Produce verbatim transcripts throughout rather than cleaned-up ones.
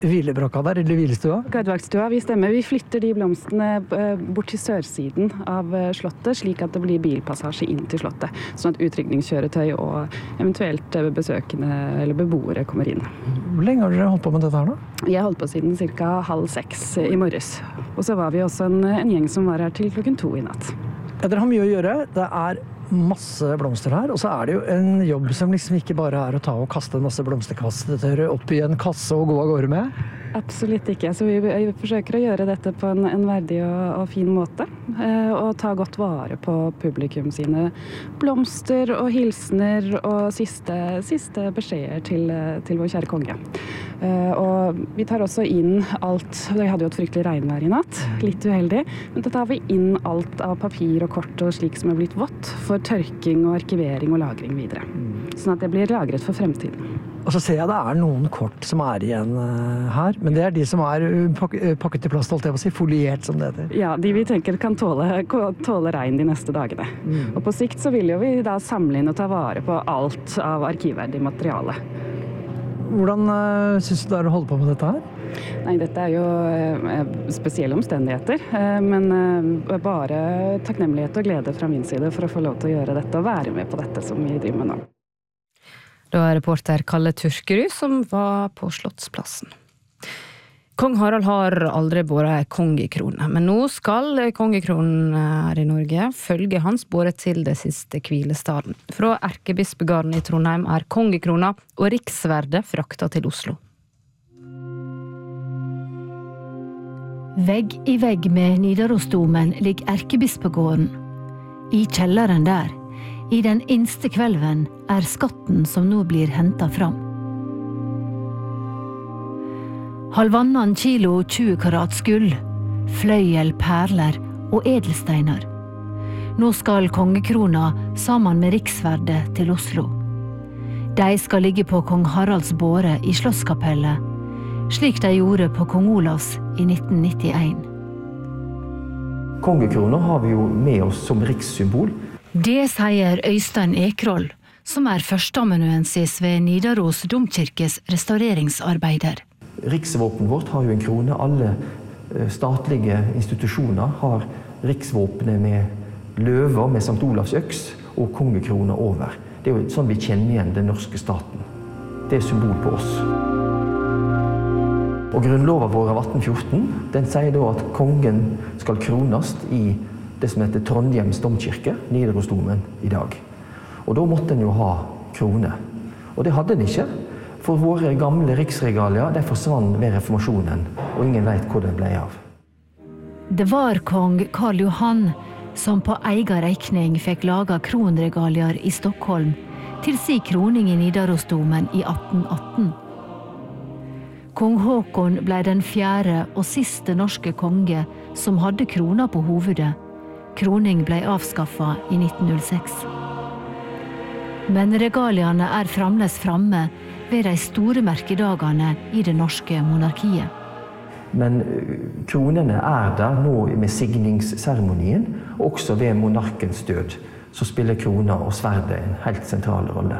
hvilebrakka der, eller hvilestua? Gardevaktsstua, vi stemmer. Vi flytter de blomstene bort til sørsiden av slottet, slik at det blir bilpassasje inn til slottet, sånn at utrykningskjøretøy og eventuelt besøkende eller beboere kommer inn. Hvor lenge har dere holdt på med dette her da? Vi har holdt på siden cirka halv seks i morges. Og så var vi også en, en gjeng som var her til klokken to i natt. Ja, dere har mye å gjøre. Det er masse blomster her, og så er det jo en jobb som liksom ikke bare er å ta og kaste en masse blomsterkasser opp i en kasse og gå av gårde med. Absolutt ikke. Så vi, vi forsøker å gjøre dette på en, en verdig og, og fin måte, eh, og ta godt vare på publikum sine blomster og hilsener og siste, siste beskjeder til, til vår kjære konge. Eh, og vi tar også inn alt, vi hadde jo et fryktelig regnvær i natt, litt uheldig, men da tar vi inn alt av papir og kort og slik som er blitt vått for tørking og arkivering og lagring videre. Sånn at det blir lagret for fremtiden. Og så ser jeg det er noen kort som er igjen uh, her, men det er de som er pak pakket i plast, holdt jeg på å si, foliert som det heter. Ja, de vi tenker kan tåle, tåle regn de neste dagene. Mm. Og på sikt så vil jo vi da samle inn og ta vare på alt av arkivverdig materiale. Hvordan uh, synes du det er å holde på med dette her? Nei, dette er jo uh, spesielle omstendigheter, uh, men uh, bare takknemlighet og glede fra min side for å få lov til å gjøre dette og være med på dette som vi driver med nå. Det var reporter Kalle Turkerud som var på Slottsplassen. Kong Harald har aldri båret kongekrone, men nå skal kongekronen her i Norge følge hans båret til det siste hvilestaden. Fra Erkebispegarden i Trondheim er kongekrona og riksverdet fraktet til Oslo. Vegg i vegg med Nidarosdomen ligger Erkebispegården. I kjelleren der, i den innste kvelven, er skatten som nå blir hentet fram. Halvannan kilo tjue karats gull, fløyel, perler og edelsteiner. Nå skal kongekrona sammen med riksverdet til Oslo. De skal ligge på kong Haralds båre i Slottskapellet, slik de gjorde på kong Olavs i nitten nittien. Kongekrona har vi jo med oss som rikssymbol. Det sier Øystein Ekroll, som er førsteamanuensis ved Nidaros domkirkes restaureringsarbeider. Riksvåpen vårt har jo en krone. Alle statlige institusjoner har riksvåpenet med løver med Sankt Olavs øks og kongekrona over. Det er jo sånn vi kjenner igjen den norske staten. Det er symbol på oss. Og grunnloven vår av atten fjorten, den sier da at kongen skal krones i det som heter Trondheims domkirke, Nidarosdomen i dag. Og da måtte en jo ha krone. Og det hadde en ikke, for våre gamle riksregalier, de forsvann ved reformasjonen, og ingen vet hvor den ble av. Det var kong Karl Johan som på egen regning fikk laget kronregalier i Stockholm til si kroning i Nidarosdomen i atten atten. Kong Håkon ble den fjerde og siste norske konge som hadde krona på hovedet. Kroning ble avskaffet i nitten null seks. Men regaliene er fremdeles framme ved de store merkedagene i det norske monarkiet. Men kronene er der nå med signingsseremonien, og også ved monarkens død, så spiller krona og sverdet en helt sentral rolle.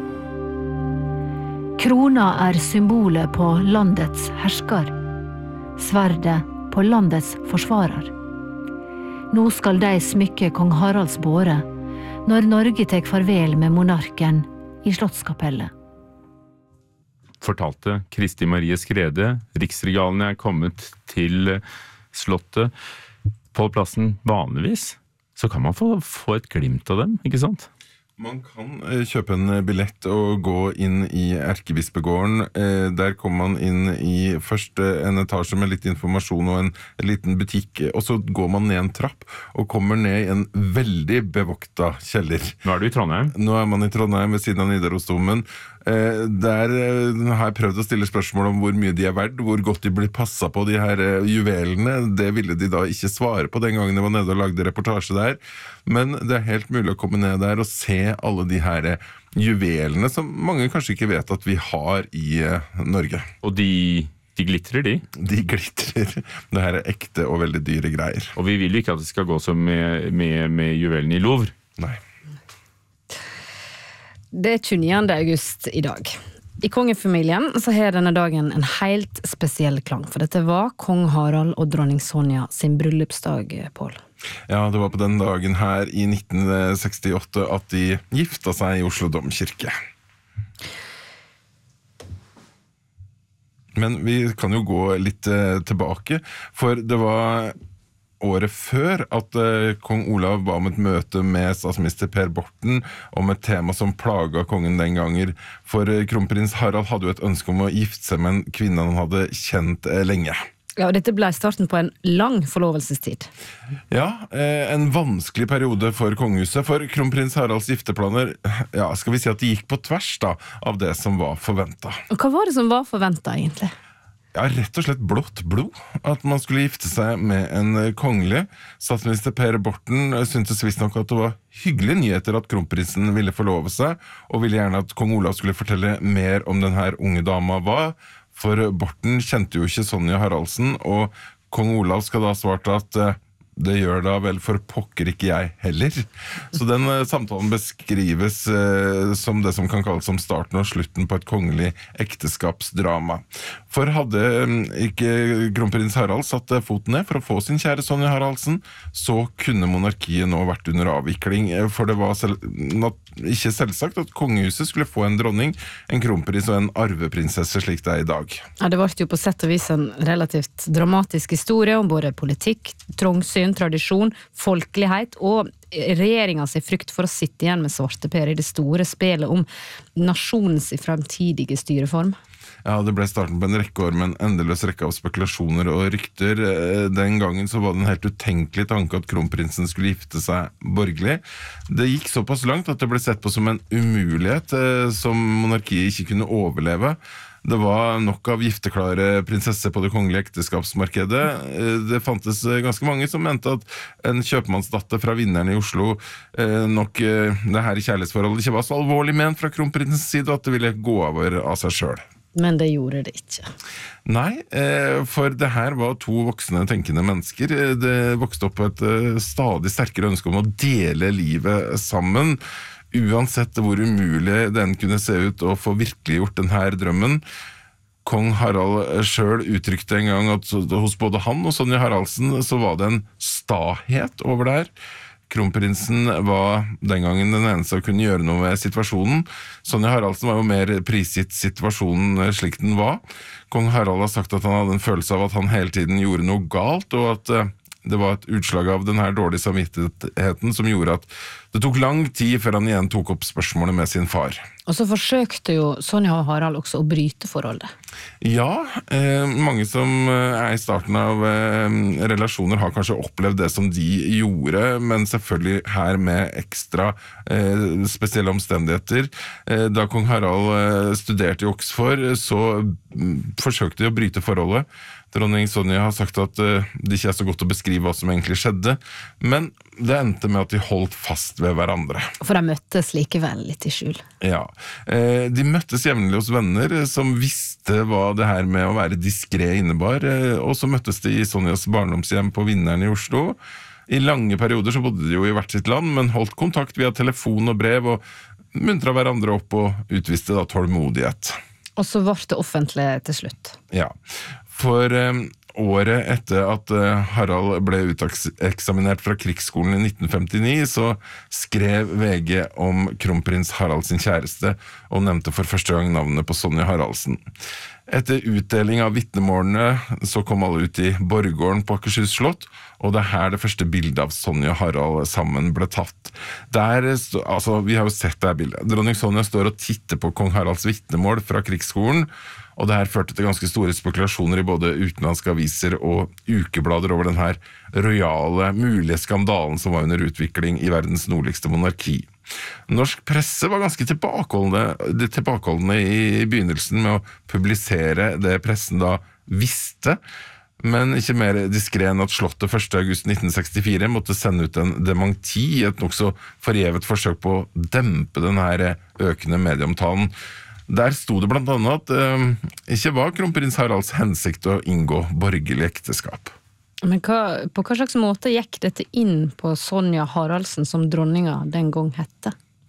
Krona er symbolet på landets hersker, sverdet på landets forsvarer. Nå skal de smykke kong Haralds båre, når Norge tek farvel med monarken i Slottskapellet. Fortalte Kristi Marie Skrede. Riksregalene er kommet til slottet. På plassen vanligvis, så kan man få, få et glimt av dem, ikke sant? Man kan kjøpe en billett og gå inn i Erkebispegården. Der kommer man inn i først en etasje med litt informasjon og en, en liten butikk, og så går man ned en trapp og kommer ned i en veldig bevokta kjeller. Nå er du i Trondheim. Nå er man i Trondheim ved siden av Nidarosdomen. Der har jeg prøvd å stille spørsmål om hvor mye de er verdt, hvor godt de blir passet på de her juvelene. Det ville de da ikke svare på den gangen jeg var nede og lagde reportasje der. Men det er helt mulig å komme ned der og se alle de her juvelene som mange kanskje ikke vet at vi har i Norge. Og de, de glitrer, de? De glitrer. Det her er ekte og veldig dyre greier. Og vi vil jo ikke at det skal gå som med, med, med juvelene i Louvre. Nei. Det er tjueniende august i dag. I kongefamilien så har denne dagen en helt spesiell klang, for dette var kong Harald og dronning Sonja sin bryllupsdag, Pål. Ja, det var på den dagen her i nitten sekstiåtte at de gifta seg i Oslo domkirke. Men vi kan jo gå litt eh, tilbake, for det var året før at eh, kong Olav ba om et møte med statsminister Per Borten om et tema som plaga kongen den gangen, for eh, kronprins Harald hadde jo et ønske om å gifte seg med en kvinne han hadde kjent eh, lenge. Ja, og dette ble starten på en lang forlovelsestid. Ja, eh, en vanskelig periode for kongehuset, for kronprins Haralds gifteplaner, ja, skal vi si at de gikk på tvers da, av det som var forventet. Og hva var det som var forventet egentlig? Ja, rett og slett blått blod, at man skulle gifte seg med en kongelig. Statsminister Per Borten syntes visst nok at det var hyggelige nyheter at kronprinsen ville forlove seg, og ville gjerne at kong Olav skulle fortelle mer om den her unge dama var, for Borten kjente jo ikke Sonja Haraldsen, og kong Olav skal da svarte at det gjør da vel for pokker ikke jeg heller. Så den uh, samtalen beskrives uh, som det som kan kalles som starten og slutten på et kongelig ekteskapsdrama. For hadde um, ikke kronprins Harald satt uh, foten ned for å få sin kjære Sonja Haraldsen, så kunne monarkiet nå vært under avvikling, for det var selv, not, ikke selvsagt at kongehuset skulle få en dronning, en kronprins og en arveprinsesse slik det er i dag. Ja, det var jo på sett og vis en relativt dramatisk historie om både politikk, trangsyn, tradisjon, folkelighet og regjeringens frykt for å sitte igjen med svarteper i det store spelet om nasjonens fremtidige styreform. Ja, det ble starten på en rekke år med en endeløs rekke av spekulasjoner og rykter. Den gangen så var det en helt utenkelig tanke at kronprinsen skulle gifte seg borgerlig. Det gikk såpass langt at det ble sett på som en umulighet som monarkiet ikke kunne overleve. Det var nok av gifteklare prinsesser på det kongelige ekteskapsmarkedet. Det fantes ganske mange som mente at en kjøpmannsdatter fra Vinneren i Oslo nok det her i kjærlighetsforholdet ikke var så alvorlig ment fra kronprinsens side, og at det ville gå over av seg selv. Men det gjorde det ikke. Nei, for det her var to voksne tenkende mennesker. Det vokste opp et stadig sterkere ønske om å dele livet sammen, uansett hvor umulig den kunne se ut å få virkeliggjort denne drømmen. Kong Harald selv uttrykte en gang at hos både han og Sonja Haraldsen så var det en stahet over der. Kronprinsen var den gangen den eneste som kunne gjøre noe med situasjonen. Sonja Haraldsen var jo mer prisgitt situasjonen slik den var. Kong Harald har sagt at han hadde en følelse av at han hele tiden gjorde noe galt, og at det var et utslag av den her dårlige samvittigheten som gjorde at det tok lang tid før han igjen tok opp spørsmålet med sin far. Og så forsøkte jo Sonja og Harald også å bryte forholdet. Ja, eh, mange som er i starten av eh, relasjoner har kanskje opplevd det som de gjorde, men selvfølgelig her med ekstra eh, spesielle omstendigheter. Eh, da kong Harald eh, studerte i Oxford, så mm, forsøkte de å bryte forholdet. Dronning Sonja har sagt at uh, det ikke er så godt å beskrive hva som egentlig skjedde, men det endte med at de holdt fast ved hverandre. For de møttes likevel litt i skjul. Ja, eh, de møttes jevnlig hos venner som visste hva det her med å være diskret innebar, eh, og så møttes de i Sonjas barndomshjem på Vinneren i Oslo. I lange perioder så bodde de jo i hvert sitt land, men holdt kontakt via telefon og brev, og muntra hverandre opp og utviste da tålmodighet. Og så ble det offentlig til slutt. Ja, for eh, året etter at eh, Harald ble uteksaminert fra krigsskolen i nitten femtini, så skrev V G om kronprins Harald sin kjæreste, og nevnte for første gang navnet på Sonja Haraldsen. Etter utdeling av vitnemålene så kom alle ut i borggården på Akershus slott, og det er her det første bildet av Sonja og Harald sammen ble tatt. Der, altså, vi har jo sett det her bildet. Dronning Sonja står og titter på kong Haralds vitnemål fra krigsskolen, og det her førte til ganske store spekulasjoner i både utenlandske aviser og ukeblader over den her royale, mulige skandalen som var under utvikling i verdens nordligste monarki. Norsk presse var ganske tilbakeholdende, tilbakeholdende i begynnelsen med å publisere det pressen da visste, men ikke mer diskret enn at slottet første august nitten sekstifire måtte sende ut en dementi, et nok så forgjevet forsøk på å dempe den her økende medieomtalen. Der sto det blant annet at eh, ikke var kronprins Haralds hensikt å inngå borgerlig ekteskap. Men hva, på hva slags måte gikk dette inn på Sonja Haraldsen som dronninga den gang hette?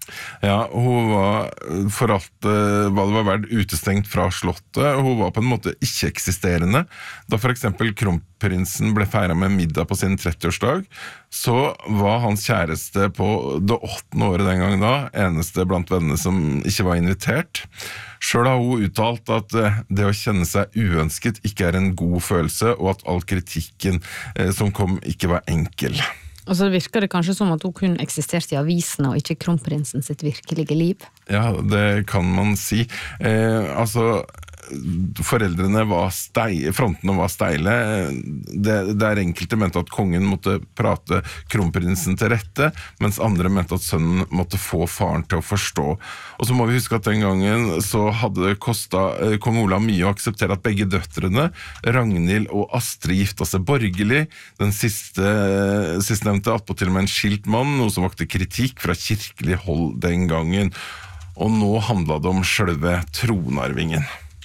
Ja, hun var for alt hva det var verdt utestengt fra slottet. Hun var på en måte ikke-eksisterende. Da for eksempel kronprinsen ble feiret med middag på sin trettiårsdag, så var hans kjæreste på det åttende året den gangen da, eneste blant vennene som ikke var invitert. Selv har hun uttalt at det å kjenne seg uønsket ikke er en god følelse, og at all kritikken som kom ikke var enkel. Og så virker det kanskje som at hun kun eksisterte i avisene og ikke kronprinsen sitt virkelige liv. Ja, det kan man si. Eh, altså, foreldrene var steile, frontene var steile. Det, det er enkelte mente at kongen måtte prate kronprinsen til rette, mens andre mente at sønnen måtte få faren til å forstå. Og så må vi huske at den gangen så hadde det kostet kong Olav mye å akseptere at begge døtrene, Ragnhild og Astrid, gifta seg borgerlig. Den siste, sistnevnte attpåtil med en skilt mann, noe som vakte kritikk fra kirkelig hold den gangen. Og nå handlet det om selve tronarvingen.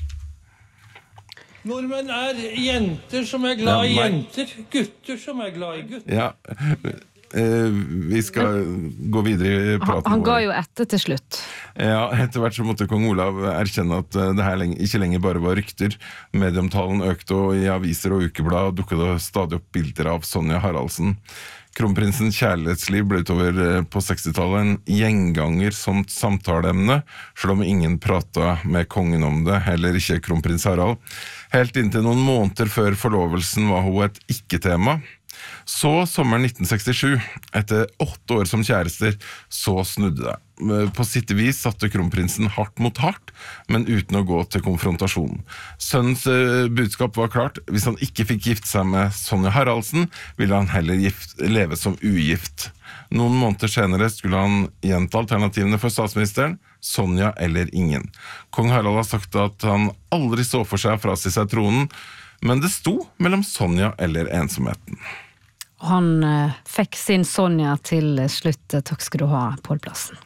Nordmenn er jenter som er glad i jenter, gutter som er glad i gutter. Ja, eh, vi skal gå videre i praten. Han, han ga jo etter til slutt. Ja, etter hvert så måtte kong Olav erkjenne at det her ikke lenger bare var rykter. Medieomtalen økte, og i aviser og ukeblad dukket det stadig opp bilder av Sonja Haraldsen. Kronprinsens kjærlighetsliv ble utover på sekstitallet en gjenganger som samtaleemne, selv om ingen pratet med kongen om det, heller ikke kronprins Harald. Helt inntil noen måneder før forlovelsen var hun et ikke-tema. Så sommeren nitten sekstisju, etter åtte år som kjærester, så snudde det. På sitt vis satte kronprinsen hardt mot hardt, men uten å gå til konfrontasjon. Sønnens budskap var klart: hvis han ikke fikk gift seg med Sonja Haraldsen, ville han heller gift, leve som ugift. Noen måneder senere skulle han gjenta alternativene for statsministeren: Sonja eller ingen. Kong Harald har sagt at han aldri så for seg å frasi seg tronen, men det sto mellom Sonja eller ensomheten. Han eh, fikk sin Sonja til slutt. Takk skal du ha, Pål Plassen.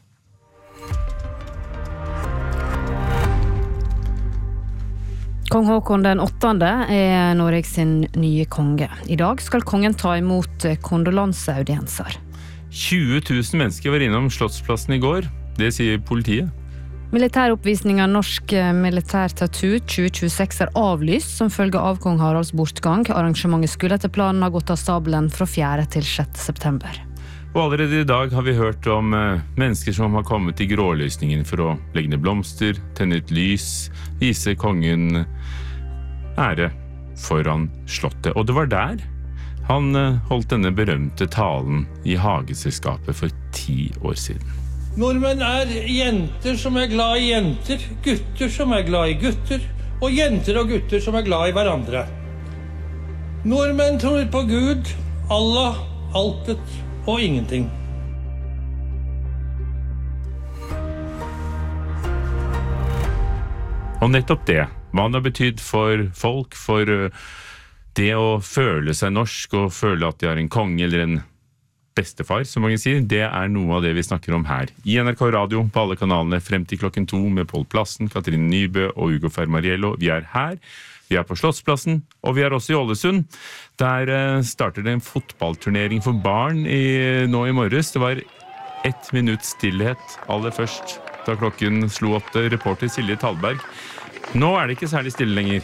Kong Håkon den åttende er Norges sin nye konge. I dag skal kongen ta imot kondolanseaudienser. tjue tusen mennesker var innom Slottsplassen i går, det sier politiet. Militæroppvisningen Norsk Militær Tattoo tjue tjueseks er avlyst som følge av kong Haralds bortgang. Arrangementet skulle etter planen ha gått av stabelen fra fjerde til sjette september. Og allerede i dag har vi hørt om eh, mennesker som har kommet i grålysningen for å legge ned blomster, tenne ut lys, vise kongen ære foran slottet. Og det var der han eh, holdt denne berømte talen i Hageselskapet for ti år siden. Nordmenn er jenter som er glad i jenter, gutter som er glad i gutter, og jenter og gutter som er glad i hverandre. Nordmenn tror på Gud, Allah, altet og ingenting. Og nettopp det, hva det har betydd for folk, for det å føle seg norsk og føle at de har en konge eller en bestefar, som mange sier, det er noe av det vi snakker om her. I N R K Radio, på alle kanalene, frem til klokken to med Pål Plassen, Katrine Nybø og Ugo Fermariello. Vi er her, vi er på Slottsplassen, og vi er også i Ålesund. Der starter det en fotballturnering for barn i, nå i morges. Det var ett minutt stillhet aller først, da klokken slo åtte. Reporter Silje Talberg. Nå er det ikke særlig stille lenger.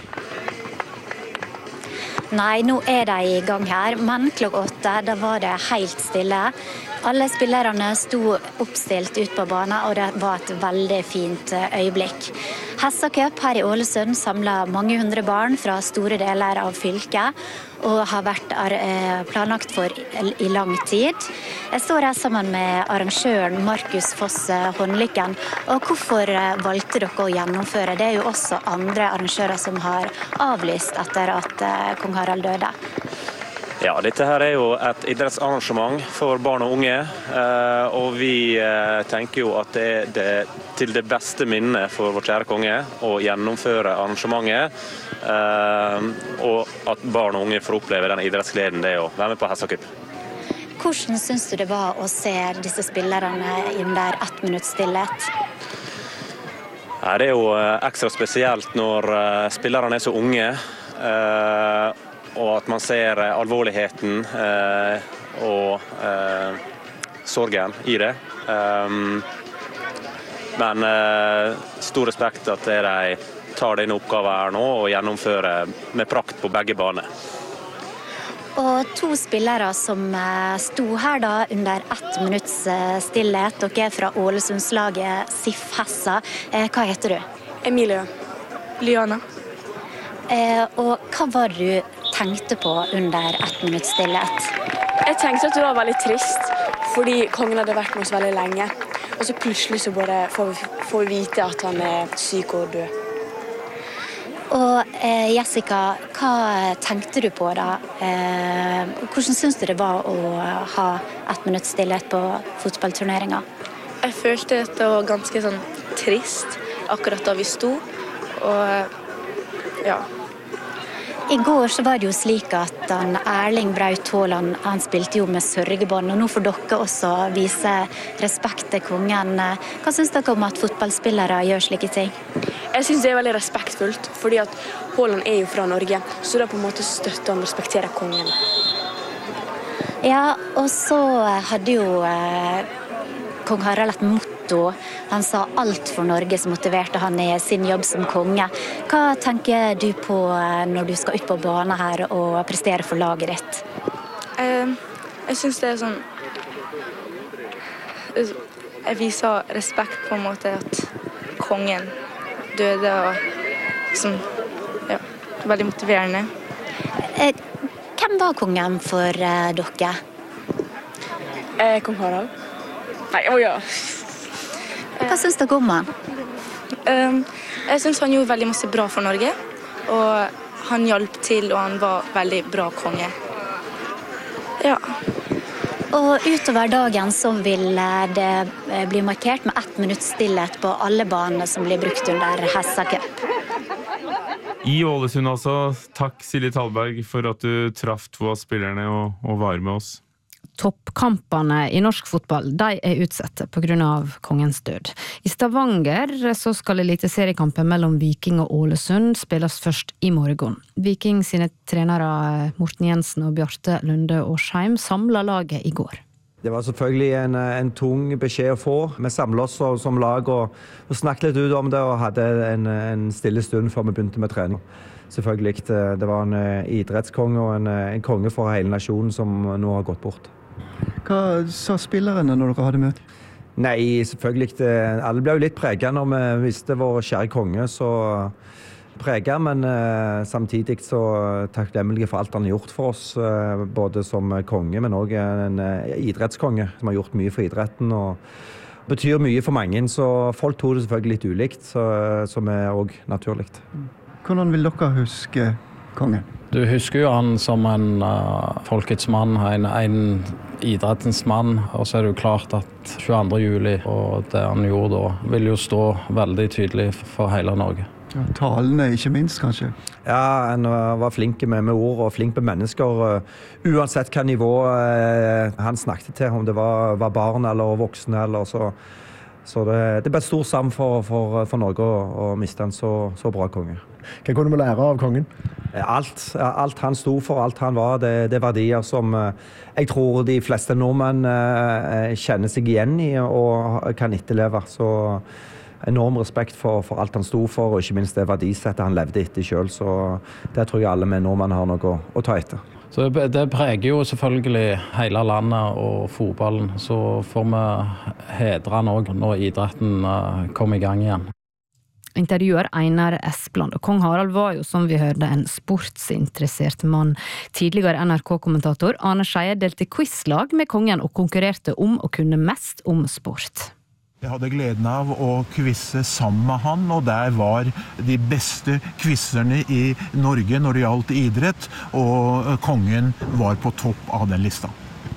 Nei, nå er de i gang her, men klokka åtte, da var det helt stille. Alle spillerne sto oppstilt ut på banen, og det var et veldig fint øyeblikk. Hestacup her i Ålesund samlet mange hundre barn fra store deler av fylket, og har vært planlagt for i lang tid. Jeg står her sammen med arrangøren Markus Foss Håndlykken. Og hvorfor valgte dere å gjennomføre? Det er jo også andre arrangører som har avlyst etter at kong Harald døde. Ja, dette her er jo et idrettsarrangement for barn og unge, og vi tenker jo at det er det, til det beste minnet for vår kjære konge å gjennomføre arrangementet, og at barn og unge får oppleve den idrettsgleden det er å være med på Hestacup. Hvordan synes du det var å se disse spillerne under ett minutts stillhet? Ja, det er jo ekstra spesielt når spillerne er så unge, og at man ser alvorligheten eh, og eh, sorgen i det. Um, Men eh, stor respekt at de tar denne oppgaven her nå og gjennomfører med prakt på begge baner. Og to spillere som sto her da under ett minutts stillhet. Dere er fra Ålesundslaget Sif Hessa. Hva heter du? Emilia. Liana. Eh, og hva var det du tenkte på under ett minutts stillhet? Jeg tenkte at det var veldig trist, fordi kongen hadde vært med oss veldig lenge. Og så plutselig så bare får vi, får vi vite at han er syk og død. Og eh, Jessica, hva tenkte du på da? Eh, hvordan synes du det var å ha ett minutts stillhet på fotballturneringen? Jeg følte at det var ganske sånn trist akkurat da vi sto, og ja. I går så var det jo slik at han Erling Braut Haaland, han spilte jo med sørgebånd, og nå får dere også vise respekt til kongen. Hva synes dere om at fotballspillere gjør slike ting? Jeg synes det er veldig respektfullt, fordi at Haaland er jo fra Norge, så da på en måte støtter han og respekterer kongen. Ja, og så hadde jo eh, kong Harald et motto. Han sa alt for Norge som motiverte han i sin jobb som konge. Hva tenker du på når du skal ut på banen her og prestere for laget ditt? Eh, jeg synes det er sånn... Jeg viser respekt på en måte at kongen døde og sånn, ja, veldig motiverende. Eh, hvem var kongen for eh, dere? Eh, kong Harald. Nei, å ja. Hva synes dere om han? Um, jeg synes han gjorde veldig masse bra for Norge, og han hjalp til, og han var veldig bra konge. Ja. Og utover dagen så vil det bli markert med ett minutts stillhet på alle banene som blir brukt under Hessa Cup. I Ålesund altså, takk Silje Talberg for at du traff to av spillerne og, og var med oss. Toppkampene i norsk fotball, de er utsette på grunn av kongens død. I Stavanger så skal eliteseriekampen mellom Viking og Ålesund spilles først i morgen. Viking sine trenere Morten Jensen og Bjarte Lunde Årsheim samlet laget i går. Det var selvfølgelig en, en tung beskjed å få. Vi samlet oss som lag og, og snakket litt ut om det og hadde en, en stille stund før vi begynte med trening. Selvfølgelig, det var en idrettskonge og en, en konge for hele nasjonen som nå har gått bort. Hva sa spillerne når dere hadde møte? Nei, selvfølgelig. Det, alle ble jo litt preget når vi visste vår kjære konge, så preget, men eh, samtidig så takknemlige for alt han har gjort for oss, eh, både som konge, men også en eh, idrettskonge som har gjort mye for idretten og betyr mye for mange, så folk tog det selvfølgelig litt ulikt, så, som er også naturlig. Hvordan vil dere huske kongen? Du husker jo han som en uh, folkets mann, en, en idrettens mann, og så er det jo klart at tjueandre juli og det han gjorde da, vil jo stå veldig tydelig for hele Norge. Ja, talene ikke minst, kanskje? Ja, han var flink med, med ord og flink med mennesker, uh, uansett hva nivå uh, han snakket til, om det var, var barn eller voksne, eller så, så det, det ble et stort savn for, for, for Norge å, å miste en så, så bra konge. Hva kunne vi lære av kongen? Alt, alt han stod for, alt han var, det, det er verdier som jeg tror de fleste nordmenn kjenner seg igjen i og kan etterleve. Så enorm respekt for, for alt han stod for, og ikke minst det verdisettet han levde etter selv. Så det tror jeg alle med nordmenn har noe å, å ta etter. Så det, det preger jo selvfølgelig hele landet og fotballen, så får vi hedre han også når idretten kommer i gang igjen. Intervjuer Einar Espland, og kong Harald var jo, som vi hørte, en sportsinteressert mann. Tidligere N R K-kommentator Arne Skeie delte quizlag med kongen og konkurrerte om å kunne mest om sport. Jeg hadde gleden av å quizze sammen med han, og der var de beste quizzerne i Norge når det gjaldt idrett, og kongen var på topp av den lista.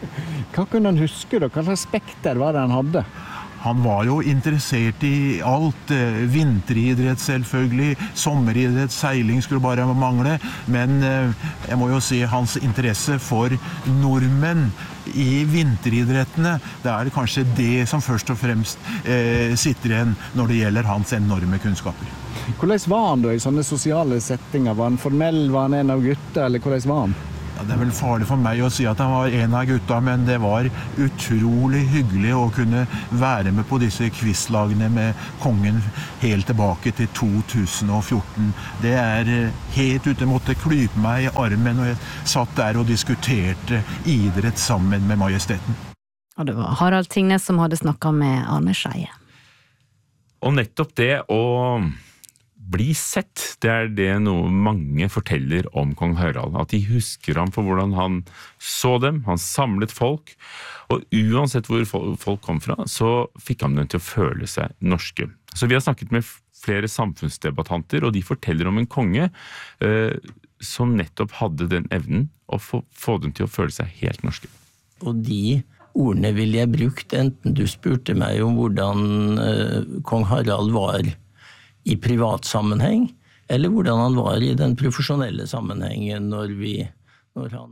Hva kunne han huske da? Hva slags spekter var det han hadde? Han var jo interessert i alt, vinteridrett selvfølgelig, sommeridrett, seiling skulle bare mangle, men jeg må jo si hans interesse for nordmenn i vinteridrettene, det er kanskje det som først og fremst eh, sitter igjen når det gjelder hans enorme kunnskaper. Hvordan var han da i sånne sosiale settinger? Var han formell, var han en av gutta, eller hvordan var han? Ja, det er vel farlig for meg å si at han var en av gutta, men det var utrolig hyggelig å kunne være med på disse quizlagene med kongen helt tilbake til to tusen og fjorten. Det er helt ute, jeg måtte klype meg i armen, og jeg satt der og diskuterte idrett sammen med majesteten. Og det var Harald Tingnes som hadde snakket med Arne Scheie. Og nettopp det å bli sett, det er det noe mange forteller om kong Harald. At de husker ham for hvordan han så dem, han samlet folk, og uansett hvor folk kom fra, så fikk han dem til å føle seg norske. Så vi har snakket med flere samfunnsdebattanter, og de forteller om en konge eh, som nettopp hadde den evnen å få, få dem til å føle seg helt norske. Og de ordene ville jeg brukt, enten du spurte meg om hvordan eh, kong Harald var i privat sammenheng, eller hvordan han var i den profesjonelle sammenhengen når vi, når han...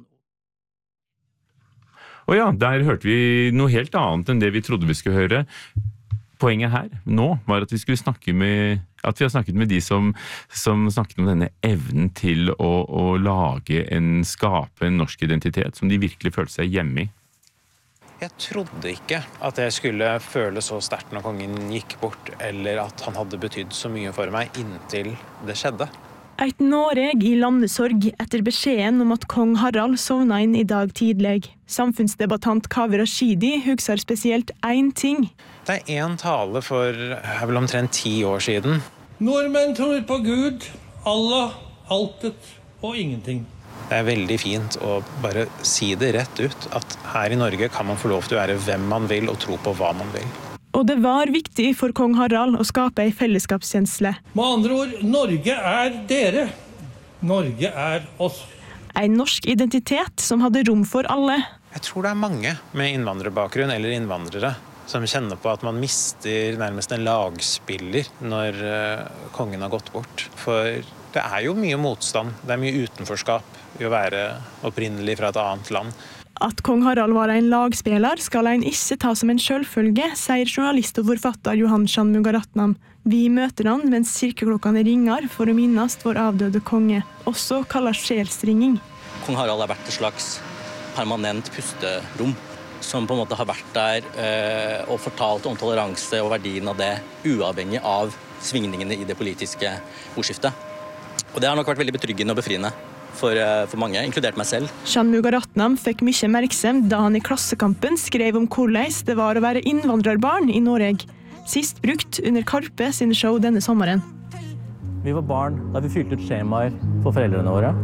Og ja, der hørte vi noe helt annet enn det vi trodde vi skulle høre. Poenget her, nå, var at vi skulle snakke med, at vi har snakket med de som, som snakket om denne evnen til å, å lage en, skape en norsk identitet, som de virkelig følte seg hjemme i. Jeg trodde ikke at jeg skulle føle så sterkt når kongen gikk bort, eller at han hadde betydd så mye for meg inntil det skjedde. Et Noreg i landesorg etter beskjeden om at kong Harald sovna inn i dag tidlig. Samfunnsdebattant Kaveh Rashidi husker spesielt én ting. Det er en tale for er vel omtrent ti år siden. Nordmenn tror på Gud, Allah, altet og ingenting. Det er veldig fint å bare si det rett ut, at her i Norge kan man få lov til å være hvem man vil og tro på hva man vil. Og det var viktig for kong Harald å skape en fellesskapskjensle. Med andre ord, Norge er dere. Norge er oss. En norsk identitet som hadde rom for alle. Jeg tror det er mange med innvandrerbakgrunn eller innvandrere som kjenner på at man mister nærmest en lagspiller når uh, kongen har gått bort. For det er jo mye motstand, det er mye utenforskap i å være opprinnelig fra et annet land. At kong Harald var en lagspiller skal en ikke ta som en selvfølge, sier journalist og forfatter Johan Shanmugaratnam. Vi møter han mens kirkeklokkene ringer for å minnes vår avdøde konge, også kallet sjelsringing. Kong Harald har vært et slags permanent pusterom, som på en måte har vært der øh, og fortalt om toleranse og verdien av det, uavhengig av svingningene i det politiske ordskiftet. Og det har nok vært veldig betryggende og befriende for, for mange, inkludert meg selv. Shanmugaratnam fikk mye oppmerksomhet da han i Klassekampen skrev om hvordan det var å være innvandrerbarn i Norge. Sist brukt under Karpe sine show denne sommeren. Vi var barn da vi fylte ut skjemaer for foreldrene våre.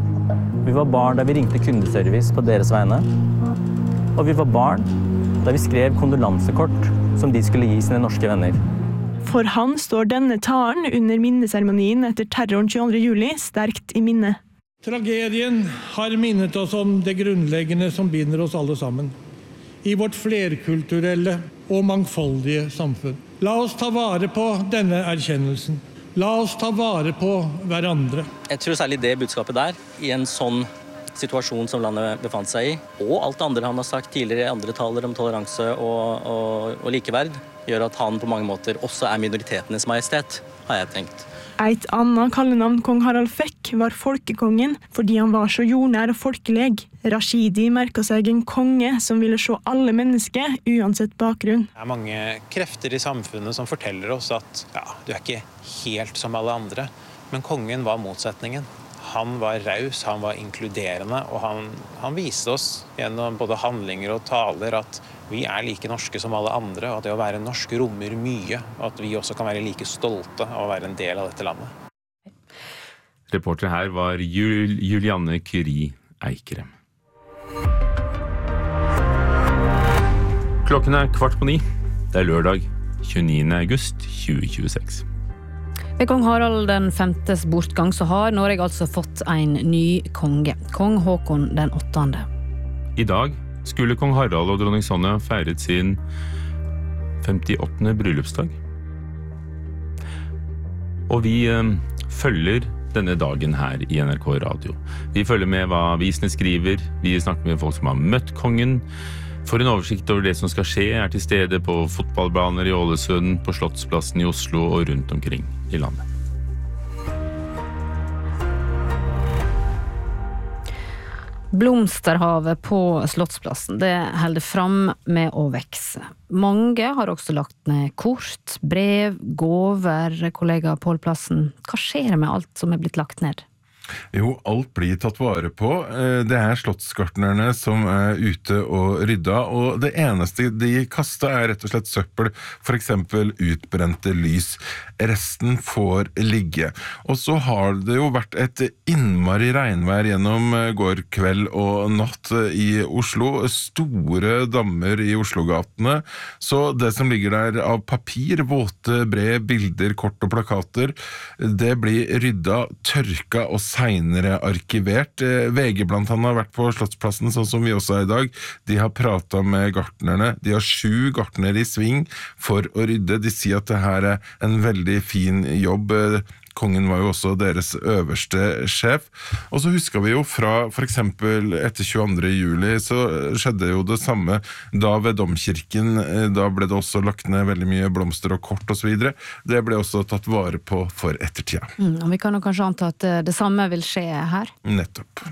Vi var barn da vi ringte kundeservice på deres vegne. Og vi var barn da vi skrev kondolansekort som de skulle gi sine norske venner. For han står denne talen under minneseremonien etter terroren tjueandre juli sterkt i minne. Tragedien har minnet oss om det grunnleggende som binder oss alle sammen. I vårt flerkulturelle og mangfoldige samfunn. La oss ta vare på denne erkjennelsen. La oss ta vare på hverandre. Jeg tror særlig det budskapet der, i en sånn situasjon som landet befant seg i, og alt det andre han har sagt tidligere i andre taler om toleranse og, og, og likeverd, gjør at han på mange måter også er minoritetenes majestet, har jeg tenkt. Et annet kallenavn kong Harald fikk var folkekongen, fordi han var så jordnær og folkelig. Rashidi merket seg en konge som ville se alle mennesker, uansett bakgrunn. Det er mange krefter i samfunnet som forteller oss at ja, du er ikke helt som alle andre, men kongen var motsetningen. Han var raus, han var inkluderende, og han, han viste oss gjennom både handlinger og taler at vi er like norske som alle andre, og at det å være norsk rommer mye, og at vi også kan være like stolte av å være en del av dette landet. Reporter her var Jul, Julianne Curie Eikrem. Klokken er kvart på ni. Det er lørdag tjueniende august tjue tjueseks. Ved kong Harald den femtes bortgang så har Norge altså fått en ny konge. Kong Håkon den åttende. I dag skulle kong Harald og dronning Sonja feiret sin femtiåttende bryllupsdag. Og vi eh, følger denne dagen her i N R K Radio. Vi følger med hva avisene skriver, vi snakker med folk som har møtt kongen. For en oversikt over det som skal skje er til stede på fotballbaner i Ålesund, på Slottsplassen i Oslo og rundt omkring i landet. Blomsterhavet på Slottsplassen, det holder fram med å vekse. Mange har også lagt ned kort, brev, gåver, kollega Pål Plassen. Hva skjer med alt som er blitt lagt ned? Jo, alt blir tatt vare på. Det er slottsgartnerne som er ute og rydda, og det eneste de kastet er rett og slett søppel, for eksempel utbrente lys. Resten får ligge. Og så har det jo vært et innmari regnvær gjennom går kveld og natt i Oslo. Store dammer i Oslogatene. Så det som ligger der av papir, våte brev, bilder, kort og plakater, det blir rydda, tørka og senere arkivert. V G blant annet har vært på Slottsplassen, sånn som vi også er i dag. De har pratet med gartnerne. De har sju gartnere i sving for å rydde. De sier at det her er en veldig fin jobb. Kongen var jo også deres øverste sjef. Og så husker vi jo fra for eksempel etter tjueandre juli så skjedde jo det samme da ved Domkirken. Da ble det også lagt ned veldig mye blomster og kort og så videre. Det ble også tatt vare på for ettertida. Mm, og vi kan jo kanskje anta at det samme vil skje her. Nettopp.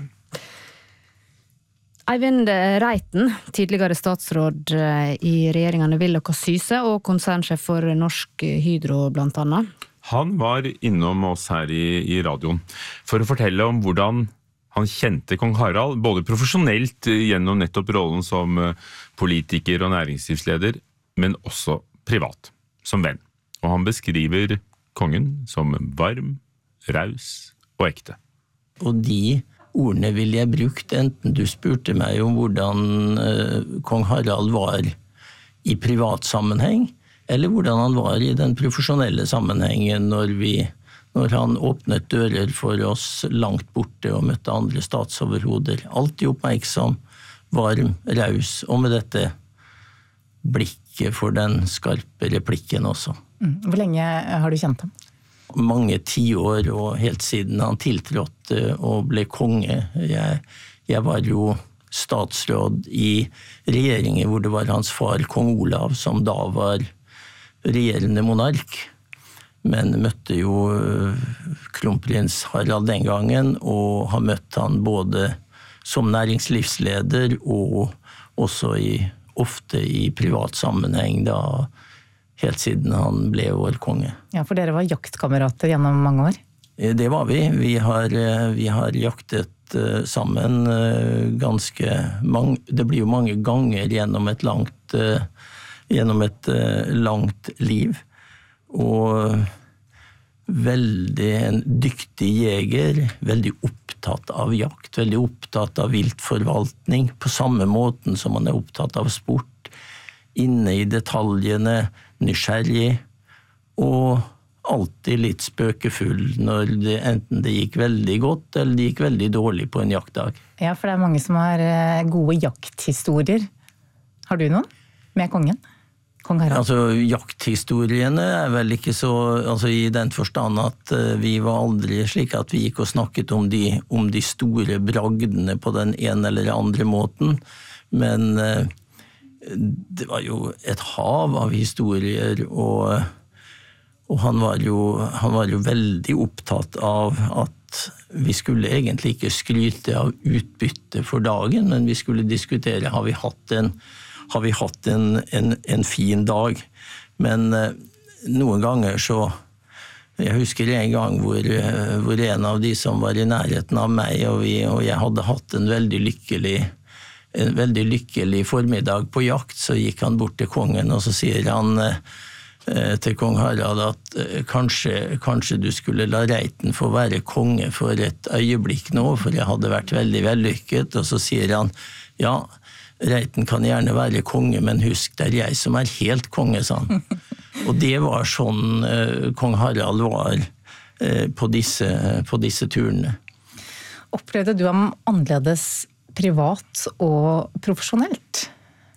Eivind Reiten, tidligere statsråd i regjeringene Willoch og Syse og konsernsjef for Norsk Hydro blant annet. Han var innom oss her i, i radioen for å fortelle om hvordan han kjente kong Harald, både profesjonelt gjennom nettopp rollen som politiker og næringslivsleder, men også privat, som venn. Og han beskriver kongen som varm, raus og ekte. Og de ordene ville jeg brukt, enten du spurte meg om hvordan uh, kong Harald var i privat sammenheng, eller hvordan han var i den profesjonelle sammenhengen når, vi, når han åpnet dører for oss langt borte og møtte andre statsoverhoder. Alltid oppmerksom, varm, raus, og med dette blikket for den skarpe replikken også. Mm. Hvor lenge har du kjent ham? Mange tiår, og helt siden han tiltrådte og ble konge. Jeg, jeg var jo statsråd i regjeringen hvor det var hans far, kong Olav, som da var regjerende monark, men møtte jo kronprins Harald den gangen, og har møtt han både som næringslivsleder og også i, ofte i privat sammenheng da, helt siden han ble vår konge. Ja, for dere var jaktkamerater gjennom mange år? Det var vi. Vi har, vi har jaktet sammen ganske mange, det blir jo mange ganger gjennom et langt, gjennom et langt liv. Og veldig en dyktig jeger, veldig opptatt av jakt, veldig opptatt av viltforvaltning, på samme måten som han er opptatt av sport, inne i detaljene, nysgjerrig, og alltid litt spøkefull når det, enten det gikk veldig godt, eller det gikk veldig dårlig på en jaktdag. Ja, for det er mange som har gode jakthistorier. Har du noen med kongen? Kong Harald? Altså, jakthistoriene er vel ikke så, altså i den forstand at vi var aldri slik at vi gikk og snakket om de, om de store bragdene på den ene eller andre måten, men det var jo et hav av historier, og, og han, var jo, han var jo veldig opptatt av at vi skulle egentlig ikke skryte av utbytte for dagen, men vi skulle diskutere, har vi hatt en, har vi hatt en, en, en fin dag? Men eh, noen ganger så, jeg husker en gang hvor, hvor en av de som var i nærheten av meg, og, vi, og jeg hadde hatt en veldig lykkelig en veldig lykkelig formiddag på jakt, så gikk han bort til kongen, og så sier han eh, til kong Harald at eh, kanskje, kanskje du skulle la Reiten få være konge for et øyeblikk nå, for jeg hadde vært veldig vellykket, og så sier han, ja, Reiten kan gjerne være konge, men husk, det er jeg som er helt konge, sa han. Og det var sånn eh, kong Harald var eh, på, disse, på disse turene. Opplevde du ham annerledes privat og profesjonelt?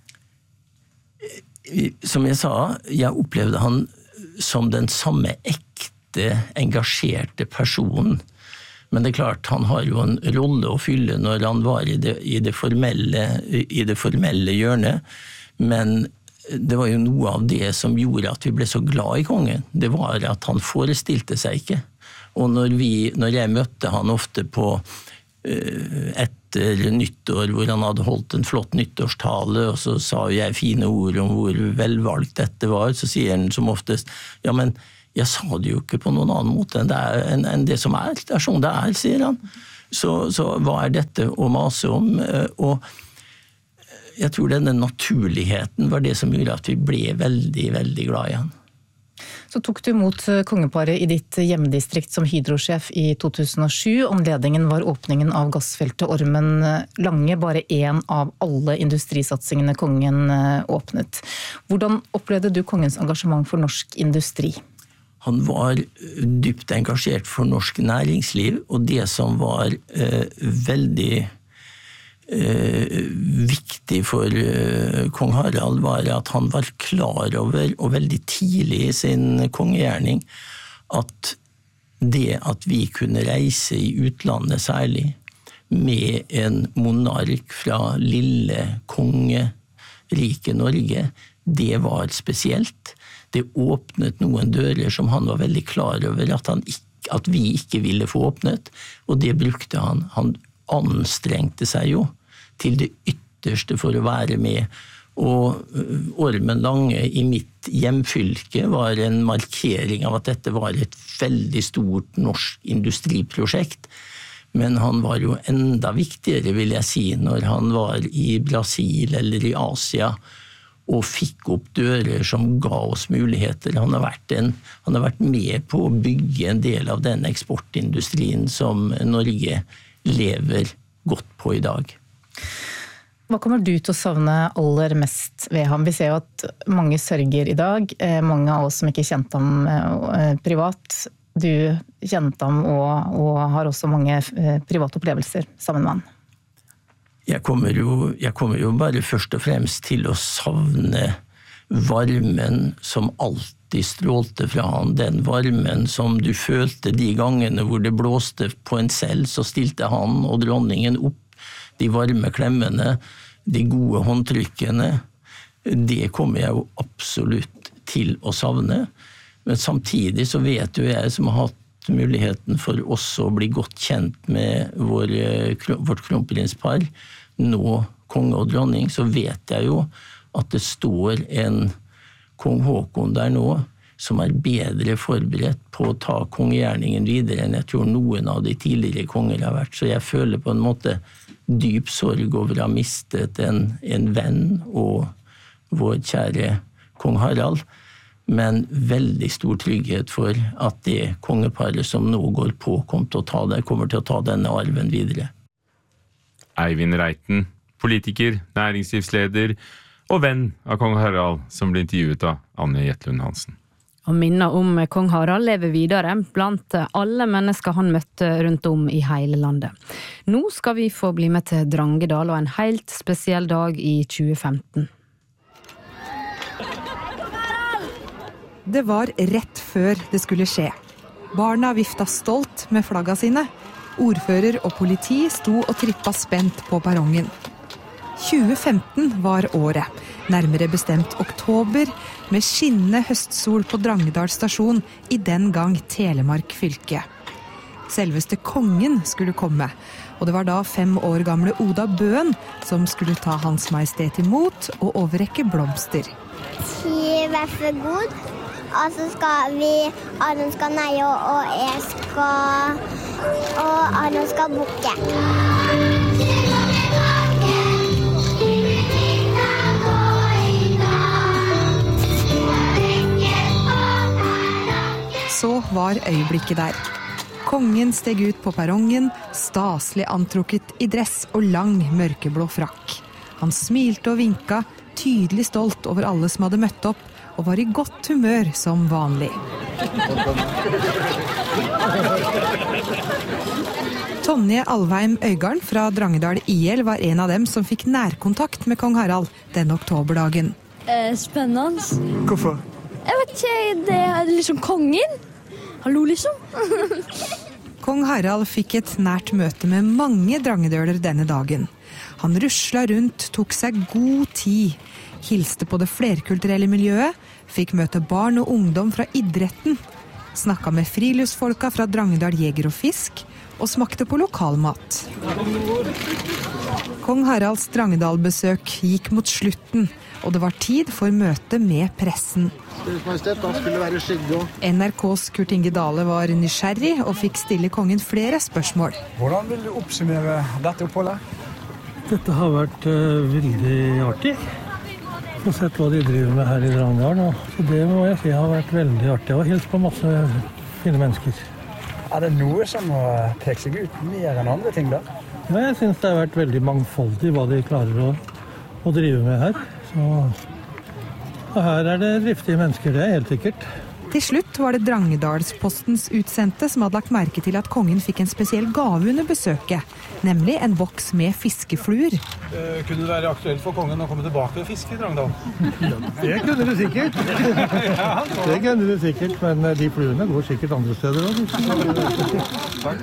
Som jeg sa, jeg opplevde han som den samme ekte, engasjerte personen. Men det er klart, han har jo en rolle å fylle når han var i det, i det, formelle, i det formelle hjørnet. Men det var jo noe av det som gjorde at vi ble så glad i kongen. Det var at han forestilte seg ikke. Og når, vi, når jeg møtte han ofte på et etter nyttår, hvor han hadde holdt en flott nyttårstale, og så sa jeg fine ord om hvor velvalgt dette var, så sier han som oftest, ja, men jeg sa det jo ikke på noen annen måte enn det, er, enn, enn det som er. Det er sånn det er, sier han. Så, så hva er dette å mase om? Og jeg tror denne naturligheten var det som gjorde at vi ble veldig, veldig glad i han. Så tok du imot kongeparet i ditt hjemdistrikt som Hydro-sjef i to tusen og sju. Anledningen var åpningen av gassfeltet Ormen Lange, bare en av alle industrisatsingene kongen åpnet. Hvordan opplevde du kongens engasjement for norsk industri? Han var dypt engasjert for norsk næringsliv, og det som var eh, veldig eh, viktig for eh, kong Harald var at han var klar over, og veldig tidlig i sin kongegjerning, at det at vi kunne reise i utlandet særlig, med en monark fra lille kongeriket Norge, det var spesielt. Det åpnet noen dører som han var veldig klar over at, han ikke, at vi ikke ville få åpnet, og det brukte han. Han anstrengte seg jo til det ytterste for å være med, og Ormen Lange i mitt hjemfylke var en markering av at dette var et veldig stort norsk industriprosjekt, men han var jo enda viktigere, vil jeg si, når han var i Brasil eller i Asia, og fikk opp dører som ga oss muligheter. Han har vært, en, han har vært med på å bygge en del av den eksportindustrien som Norge lever godt på i dag. Hva kommer du til å savne aller mest ved ham? Vi ser jo at mange sørger i dag, mange av oss som ikke kjente ham privat. Du kjente ham og, og har også mange private opplevelser sammen med han. Jeg kommer, jo, jeg kommer jo bare først og fremst til å savne varmen som alltid strålte fra han. Den varmen som du følte de gangene hvor det blåste på en selv, så stilte han og dronningen opp. De varme klemmene, de gode håndtrykkene, det kommer jeg jo absolutt til å savne. Men samtidig så vet jo jeg som har hatt muligheten for også å bli godt kjent med vår, vårt kronprinspar, nå konge og dronning, så vet jeg jo at det står en kong Håkon der nå som er bedre forberedt på å ta kongegjerningen videre enn jeg tror noen av de tidligere konger har vært. Så jeg føler på en måte dyp sorg over å ha mistet en, en venn og vår kjære kong Harald, men veldig stor trygghet for at det kongeparet som nå går på kommer til å ta, det, kommer til å ta denne arven videre. Eivind Reiten, politiker, næringslivsleder og venn av kong Harald, som ble intervjuet av Anne Jetlund Hansen. Og minner om kong Harald lever videre blant alle mennesker han møtte rundt om i hele landet. Nå skal vi få bli med til Drangedal og en helt spesiell dag i tjue femten. Det var rett før det skulle skje. Barna vifta stolt med flagga sine. Ordfører og politi sto og trippa spent på perrongen. tjue femten var året, nærmere bestemt oktober, med skinnende høstsol på Drangedal stasjon i den gang Telemark fylke. Selveste kongen skulle komme, og det var da fem år gamle Oda Bøen som skulle ta Hans Majestet imot og overrekke blomster. Si vær så god, og så skal vi, Aron skal neie, og jeg skal, og Aron skal bukke. Så var øyeblikket der. Kongen steg ut på perrongen, staselig antrukket i dress og lang mørkeblå frakk. Han smilte og vinka, tydelig stolt over alle som hadde møtt opp, og var i godt humør som vanlig. Tonje Alvheim Øygarden fra Drangedal I L var en av dem som fikk nærkontakt med kong Harald den oktoberdagen. Eh, spennende. Hvorfor? Jeg vet ikke, det er liksom kongen. Hallo, liksom. Kong Harald fikk et nært møte med mange drangedøler denne dagen. Han rusla rundt, tok seg god tid, hilste på det flerkulturelle miljøet, fikk møte barn og ungdom fra idretten, snakka med friluftsfolka fra Drangedal Jeger og Fisk, og smakte på lokalmat. Kong Haralds Drangedal-besøk gikk mot slutten, og det var tid for møte med pressen. N R K's Kurt Inge Dale var nysgjerrig og fikk stille kongen flere spørsmål. Hvordan vil du oppsummere dette oppholdet? Dette har vært uh, veldig artig. Jeg har sett hva de driver med her i Drangedal, så det må jeg si har vært veldig artig. Og hilst på masse fine mennesker. Er det noe som har pekt seg ut mer enn andre ting da? Ja, jeg synes det har vært veldig mangfoldig hva de klarer å, å drive med her. Så, og her er det driftige mennesker, det er helt sikkert. Til slutt var det Drangedalspostens utsendte som hadde lagt merke til at kongen fikk en spesiell gave under besøket, nemlig en boks med fiskefluer. Uh, kunne det være aktuelt for kongen å komme tilbake og fiske i Drangedal? Ja, det kunne det sikkert. Det kunne det sikkert, men de fluene går sikkert andre steder også. Takk.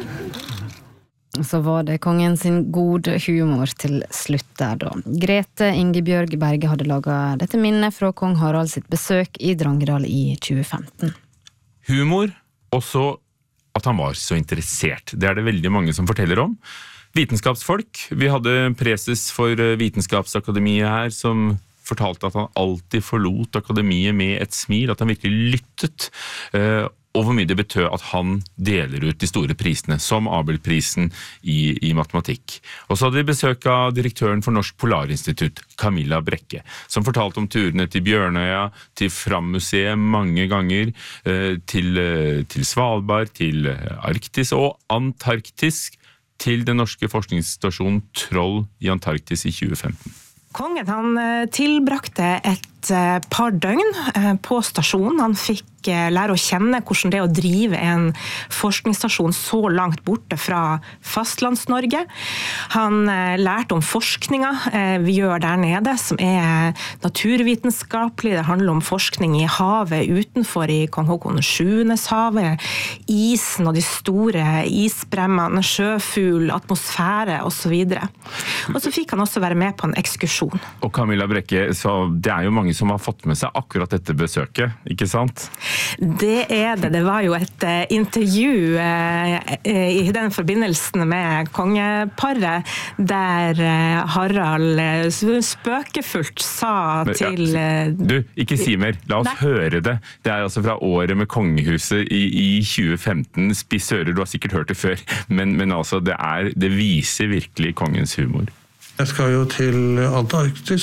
Så var det kongen sin gode humor til slutt der da. Grete Ingebjørg Berge hadde laget dette minnet fra kong Harald sitt besøk i Drangedal i tjue femten. Humor, og så at han var så interessert. Det er det veldig mange som forteller om. Vitenskapsfolk. Vi hadde preses for Vitenskapsakademiet her, som fortalte at han alltid forlot akademiet med et smil, at han virkelig lyttet, og hvor mye det betød at han deler ut de store prisene, som Abelprisen i, i matematikk. Og så hadde vi besøk av direktøren for Norsk Polarinstitutt, Camilla Brekke, som fortalte om turene til Bjørnøya, til Fram-museet mange ganger, til, til Svalbard, til Arktis og Antarktis, til den norske forskningsstasjonen Troll i Antarktis i tjue femten. Kongen han tilbrakte et par døgn på stasjonen. Han fikk lære å kjenne hvordan det er å drive en forskningsstasjon så langt borte fra fastlands-Norge. Han lærte om forskninga vi gjør der nede, som er naturvitenskapelig. Det handler om forskning i havet utenfor i Kong Håkon sjuendes havet, isen og de store isbremmene, sjøfugl, atmosfære og så videre. Og så fikk han også være med på en ekskursjon. Og Camilla Brekke, så det er jo mange som har fått med seg akkurat dette besøket, ikke sant? Det er det. Det var jo et intervju i den forbindelsen med kongeparet, der Harald spøkefullt sa til... Du, ikke si mer. La oss Nei. høre det. Det er altså fra året med kongehuset i, i tjue femten. Spiss ører, du har sikkert hørt det før, men, men altså, det, er, det viser virkelig kongens humor. Jeg skal jo til Antarktis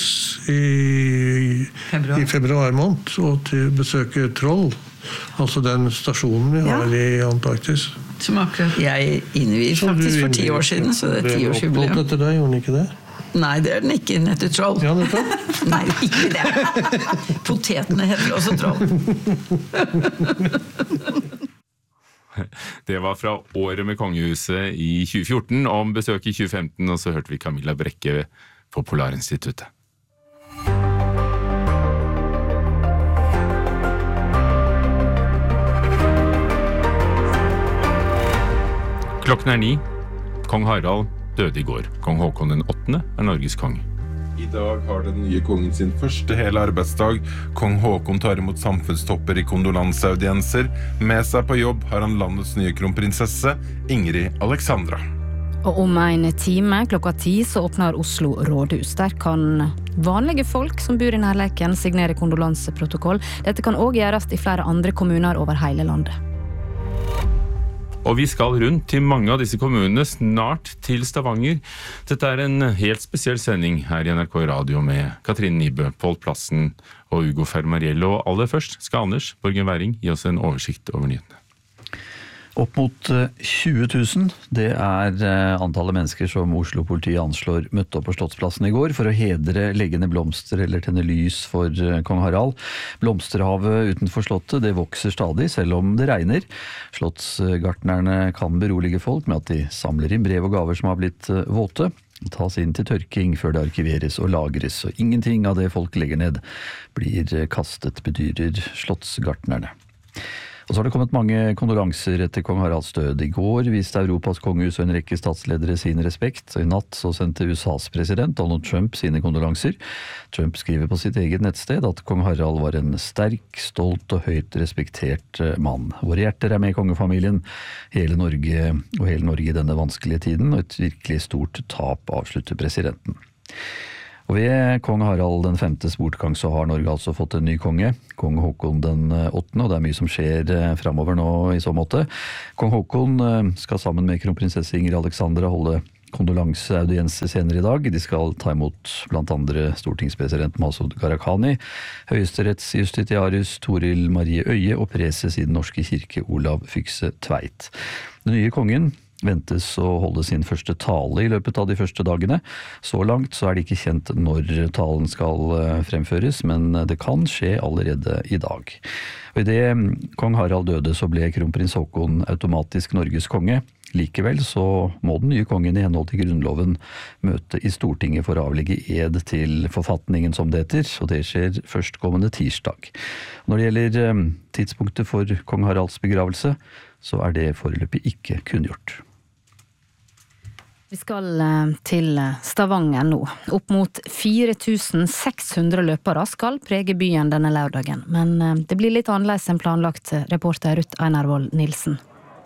i februar, i februar måned, og til besøke Troll, altså den stasjonen vi har ja. i Antarktis. Som akkurat jeg innvier faktisk for ti år siden, så det er ti års jubileum. Det er etter deg, gjorde den ikke det? Nei, det er den ikke, den heter Troll. Ja, nettopp. Nei, ikke det. Potetene heter også Troll. Det var fra året med kongehuset i tjue fjorten, om besøk i tjue femten, og så hørte vi Camilla Brekke på Polarinstituttet. Klokken er ni. Kong Harald døde i går. Kong Håkon den åttende er Norges konge. I dag har den nye kongen sin første hele arbeidsdag. Kong Håkon tar imot samfunnstopper i kondolanseaudienser. Med seg på jobb har han landets nye kronprinsesse, Ingrid Alexandra. Og om en time, klokka ti, så åpner Oslo rådhus. Der kan vanlige folk som bor i nærleken signere kondolanseprotokoll. Dette kan også gjøres i flere andre kommuner over hele landet. Og vi skal rundt til mange av disse kommunene, snart til Stavanger. Dette er en helt spesiell sending her i N R K Radio med Katrine Nybø, Pål Plassen og Ugo Fermariello. Og aller først skal Anders Borgen Væring gi oss en oversikt over nyhetene. Opp mot tjue tusen, det er antallet mennesker som Oslo-politiet anslår møtte opp på Slottsplassen i går for å hedre leggende blomster eller tenne lys for kong Harald. Blomsterhavet utenfor slottet, det vokser stadig, selv om det regner. Slottsgartnerne kan berolige folk med at de samler inn brev og gaver som har blitt våte, tas inn til tørking før det arkiveres og lagres, og ingenting av det folk legger ned blir kastet, bedyrer slottsgartnerne. Og så har det kommet mange kondolanser etter kong Haralds død. I går viste Europas kongehus og en rekke statsledere sin respekt. I natt så sendte U S A's president Donald Trump sine kondolanser. Trump skriver på sitt eget nettsted at kong Harald var en sterk, stolt og høyt respektert mann. Våre hjerter er med kongefamilien, hele Norge og hele Norge i denne vanskelige tiden, og et virkelig stort tap, avslutter presidenten. Og ved kong Harald den femtes bortgang så har Norge altså fått en ny konge, kong Håkon den åttende, og det er mye som skjer fremover nå i så måte. Kong Håkon skal sammen med kronprinsesse Ingrid Alexandra holde kondolanseaudiense senere i dag. De skal ta imot blant andre stortingspresident Masud Gharahkhani, høyesterettsjustitiarius Toril Marie Øye og preses i den norske kirke Olav Fykse Tveit. Den nye kongen ventes å holde sin første tale i løpet av de første dagene. Så langt så er det ikke kjent når talen skal fremføres, men det kan skje allerede i dag. Og i det kong Harald døde så ble kronprins Håkon automatisk Norges konge. Likevel så må den nye kongen i henhold til grunnloven møte i Stortinget for å avlegge ed til forfatningen som det heter, og det skjer førstkommende tirsdag. Når det gjelder tidspunktet for kong Haralds begravelse, så er det foreløpig ikke kunngjort. Vi skal til Stavanger nå. Opp mot fire tusen seks hundre løpere skal prege byen denne lørdagen, men det blir litt annerledes enn planlagt, reporter Ruth Einarvold Nilsen.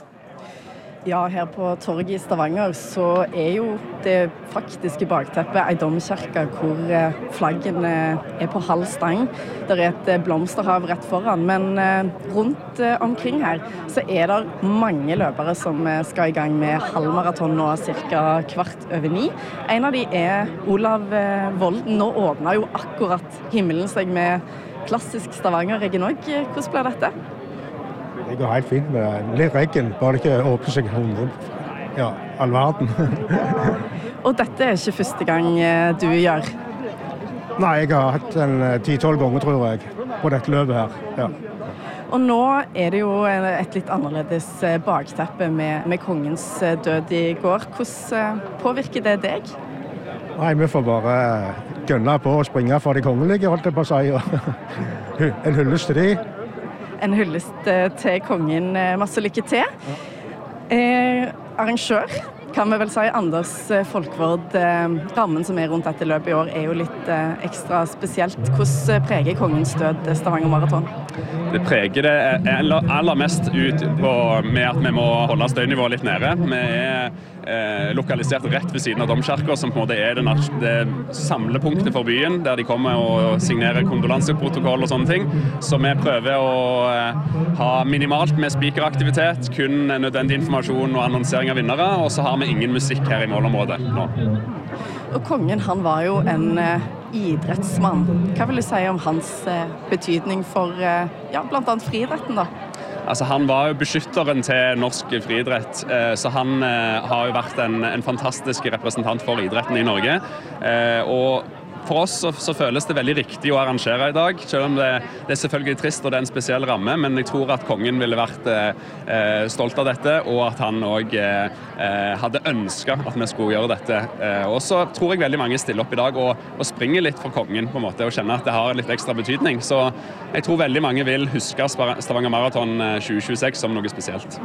Ja, her på torget i Stavanger så er jo det faktiske bakteppet ei domkirke hvor flaggene er på halv stang. Det er et blomsterhav rett foran, men rundt omkring her så er det mange løpere som skal i gang med halvmaraton nå cirka kvart over ni. En av de er Olav Volden. Nå åpner jo akkurat himmelen seg med klassisk Stavanger. Reginog, hvordan blir dette? Det går helt fint med litt regn, bare ikke åpne seg hundre, ja, all verden. Og dette er ikke første gang du gjør? Nei, jeg har hatt en ti-tolv ganger, tror jeg, på dette løpet her, ja. Og nå er det jo et litt annerledes bakteppe med, med kongens død i går. Hvordan påvirker det deg? Nei, vi får bare gønne på og springe for de kongelige, holdt jeg på å si. En hyllest til de. En hyllest til kongen, masse lykke til. Eh, arrangør, kan vi vel si, Anders Folkvord. Eh, rammen som er rundt dette løpet i år er jo litt eh, ekstra spesielt. Hvordan preger kongens død Stavanger Maraton? Det preger det aller, aller mest ut på, med at vi må holde støynivået litt nede. Vi er eh, lokalisert rett ved siden av domkirken, som på en måte er det, det samlepunktet for byen, der de kommer og signerer kondolanseprotokoll og sånne ting. Så vi prøver å eh, ha minimalt med speakeraktivitet, kun nødvendig informasjon og annonsering av vinnere, og så har vi ingen musikk her i målområdet nå. Og kongen, han var jo en uh, idrettsmann. Hva vil du si om hans uh, betydning for uh, ja, blant annet friidretten da? Altså, han var jo beskytteren til norsk friidrett, uh, så han uh, har jo vært en, en fantastisk representant for idretten i Norge. Uh, og For oss så, så føles det veldig riktig å arrangere i dag, selv om det, det er selvfølgelig trist og det er en spesiell ramme, men jeg tror at kongen ville vært eh, stolt av dette, og at han også eh, hadde ønsket at vi skulle gjøre dette. Eh, og så tror jeg veldig mange stiller opp i dag og, og springer litt for kongen på en måte, og kjenner at det har litt ekstra betydning. Så jeg tror veldig mange vil huske Stavanger Maraton tjue tjueseks som noe spesielt.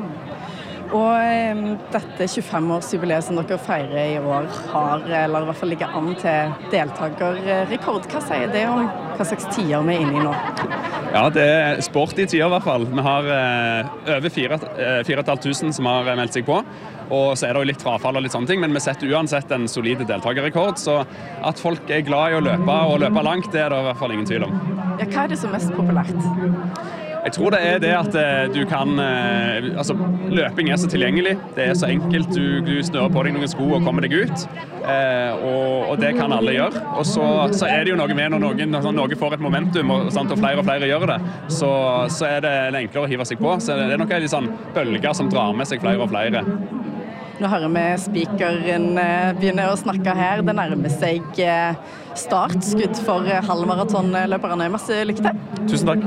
Og um, dette tjuefem-årsjubileet som dere feirer i år har, eller i hvert fall ligger an til deltakerrekord. Hva sier det om hva slags tider vi er inne i nå? Ja, det er sporty tider i hvert fall. Vi har uh, over fire tusen fem hundre som har meldt seg på. Og så er det jo litt frafall og litt sånne ting, men vi setter uansett en solid deltakerrekord. Så at folk er glad i å løpe og løpe langt, det er det i hvert fall ingen tvil om. Ja, hva er det som er mest populært? Jeg tror det er det at du kan, altså løping er så tilgjengelig, det er så enkelt, du, du snører på deg noen sko og kommer deg ut, eh, og, og det kan alle gjøre. Og så, så er det jo noe med når noen, når noen får et momentum, og, sant, og flere og flere gjør det, så, så er det enklere å hive seg på. Så det er noen litt sånn bølger som drar med seg flere og flere. Nå hører vi speakeren begynne å snakke her. Det nærmer seg startskudd for halvmaratonløperne. Masse lykke til. Tusen takk.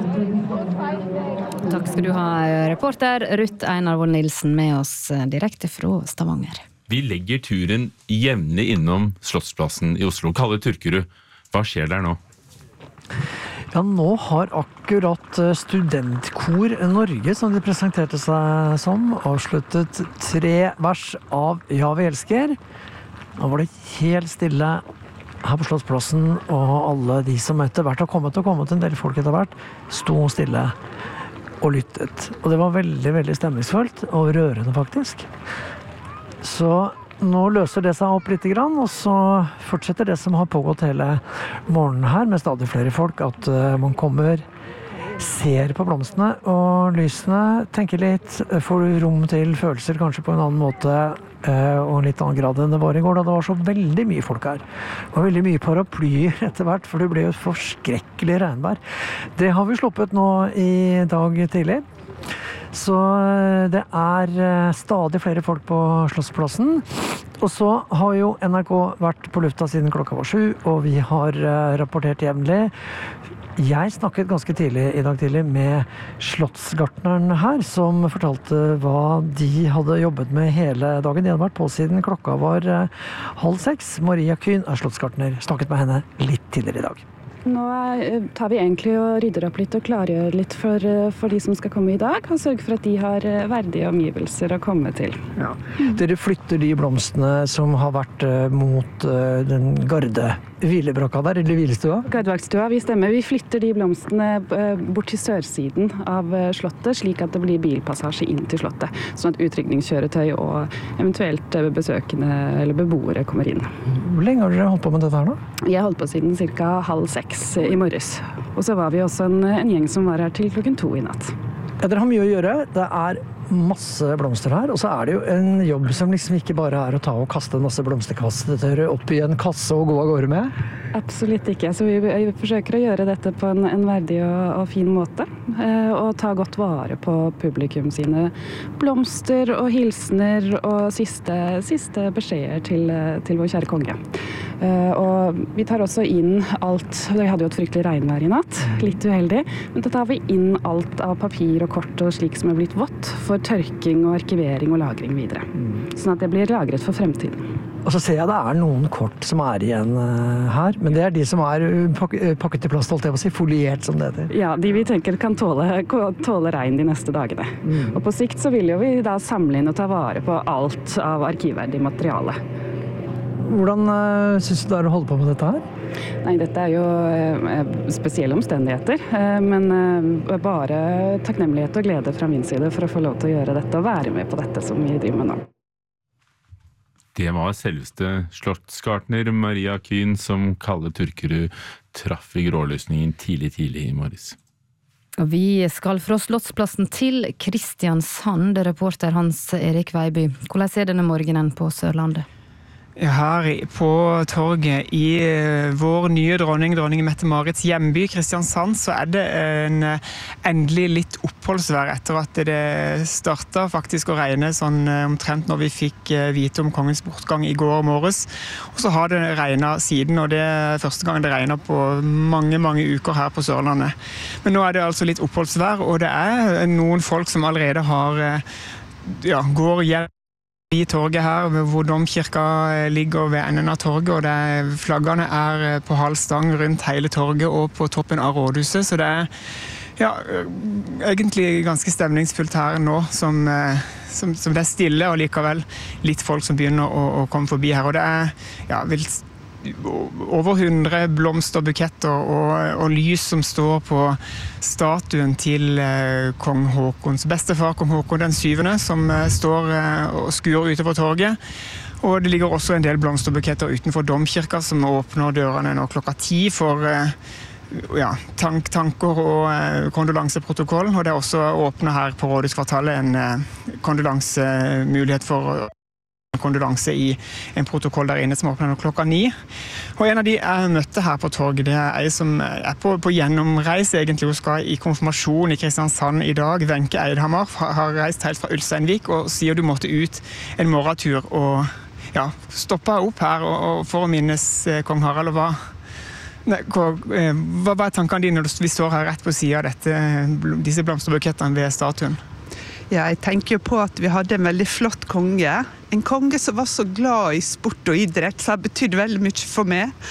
Takk skal du ha, reporter Ruth Einarvold Nilsen, med oss direkte fra Stavanger. Vi legger turen jevnlig innom Slottsplassen i Oslo. Kalle Turkerud, hva skjer der nå? Ja, nå har akkurat Studentkor Norge, som de presenterte seg som, avsluttet tre vers av Ja, vi elsker. Nå var det helt stille her på Slottsplassen, og alle de som etter hvert har kommet og kommet, en del folk etter hvert, sto stille og lyttet. Og det var veldig, veldig stemningsfullt og rørende faktisk. Så nå løser det seg opp litt grann, og så fortsetter det som har pågått hele morgenen her, med stadig flere folk, at man kommer, ser på blomstene og lysene, tenker litt, får rom til følelser kanskje på en annen måte, og en litt annen grad enn det var i går, da det var så veldig mye folk her. Og veldig mye paraplyer etter hvert, for det ble jo et forskrekkelig regnvær. Det har vi sluppet nå i dag tidlig. Så det er stadig flere folk på Slottsplassen. Og så har jo N R K vært på lufta siden klokka var sju, og vi har rapportert jevnlig. Jeg snakket ganske tidlig i dag tidlig med slottsgartneren her, som fortalte hva de hadde jobbet med hele dagen. De hadde vært på siden klokka var halv seks. Maria Kühn er slottsgartner. Snakket med henne litt tidligere i dag. Nå tar vi egentlig og rydder opp litt og klargjør litt for, for de som skal komme i dag, og sørger for at de har verdige omgivelser å komme til. Ja. Dere flytter de blomstene som har vært mot den garde hvilebrakka der, eller hvilestua? Gardevaktsstua, vi stemmer. Vi flytter de blomstene bort til sørsiden av slottet, slik at det blir bilpassasje inn til slottet, sånn at utrykningskjøretøy og eventuelt besøkende eller beboere kommer inn. Hvor lenge har dere holdt på med dette her nå? Jeg har holdt på siden cirka halv seks i morges. Og så var vi også en, en gjeng som var her til klokken to i natt. Ja, dere har mye å gjøre. Det er masse blomster her, og så er det jo en jobb som liksom ikke bare er å ta og kaste en masse blomsterkastetør opp i en kasse og gå av gårde med. Absolutt ikke. Så vi, vi forsøker å gjøre dette på en, en verdig og, og fin måte, eh, og ta godt vare på publikum sine blomster og hilsener og siste, siste beskjeder til, til vår kjære konge. Eh, og vi tar også inn alt, vi hadde jo et fryktelig regnvær i natt, litt uheldig, men da tar vi inn alt av papir og kort og slik som er blitt vått, for tørking og arkivering og lagring videre. Mm. Sånn at det blir lagret for fremtiden. Og så ser jeg det er noen kort som er igjen uh, her, men det er de som er pak pakket i plast, holdt jeg på å si, foliert som det heter. Ja, de vi tenker kan tåle, tåle regn de neste dagene. Mm. Og på sikt så vil jo vi da samle inn og ta vare på alt av arkivverdig materiale. Hvordan uh, synes du det er å holde på med dette her? Nei, dette er jo eh, spesielle omstendigheter, eh, men eh, bare takknemlighet og glede fra min side for å få lov til å gjøre dette og være med på dette som vi driver med nå. Det var selveste slottsgartner Maria Kühn som Kalle Turkerud traff i grålysningen tidlig, tidlig i morges. Og vi skal fra Slottsplassen til Kristiansand, reporter Hans Erik Veiby. Hvordan er denne morgenen på Sørlandet? Her på torget i vår nye dronning, dronning Mette-Marits hjemby, Kristiansand, så er det en endelig litt oppholdsvær etter at det startet faktisk å regne sånn omtrent når vi fikk vite om kongens bortgang i går morges. Og så har det regnet siden, og det er første gang det regner på mange, mange uker her på Sørlandet. Men nå er det altså litt oppholdsvær, og det er noen folk som allerede har, ja, går hjem i torget her, hvor domkirka ligger ved enden av torget, og det, flaggene er på halv stang rundt hele torget og på toppen av rådhuset, så det er ja, egentlig ganske stemningsfullt her nå, som, som, som det er stille, og likevel litt folk som begynner å, å komme forbi her, og det er ja, vil over hundre blomsterbuketter og, og lys som står på statuen til eh, kong Håkons bestefar, kong Håkon den syvende, som eh, står eh, og skuer utover torget. Og det ligger også en del blomsterbuketter utenfor domkirka som åpner dørene nå klokka ti for eh, ja, tank, tanker og eh, kondolanseprotokoll. Og det er også åpnet her på Rådhuskvartalet en eh, kondolansemulighet for kondolanse i en protokoll der inne som åpner nå klokka ni. Og en av de jeg møtte her på torget, det er en som er på, på gjennomreise egentlig, hun skal i konfirmasjon i Kristiansand i dag. Wenche Eidhammer har reist helt fra Ulsteinvik og sier du måtte ut en morgentur og ja, stoppe opp her og, og for å minnes eh, kong Harald. Og hva, nei, hva, eh, hva er tankene dine når vi står her rett på siden av dette, disse blomsterbukettene ved statuen? Jeg tenker på at vi hadde en veldig flott konge. En konge som var så glad i sport og idrett, så det betydde veldig mye for meg.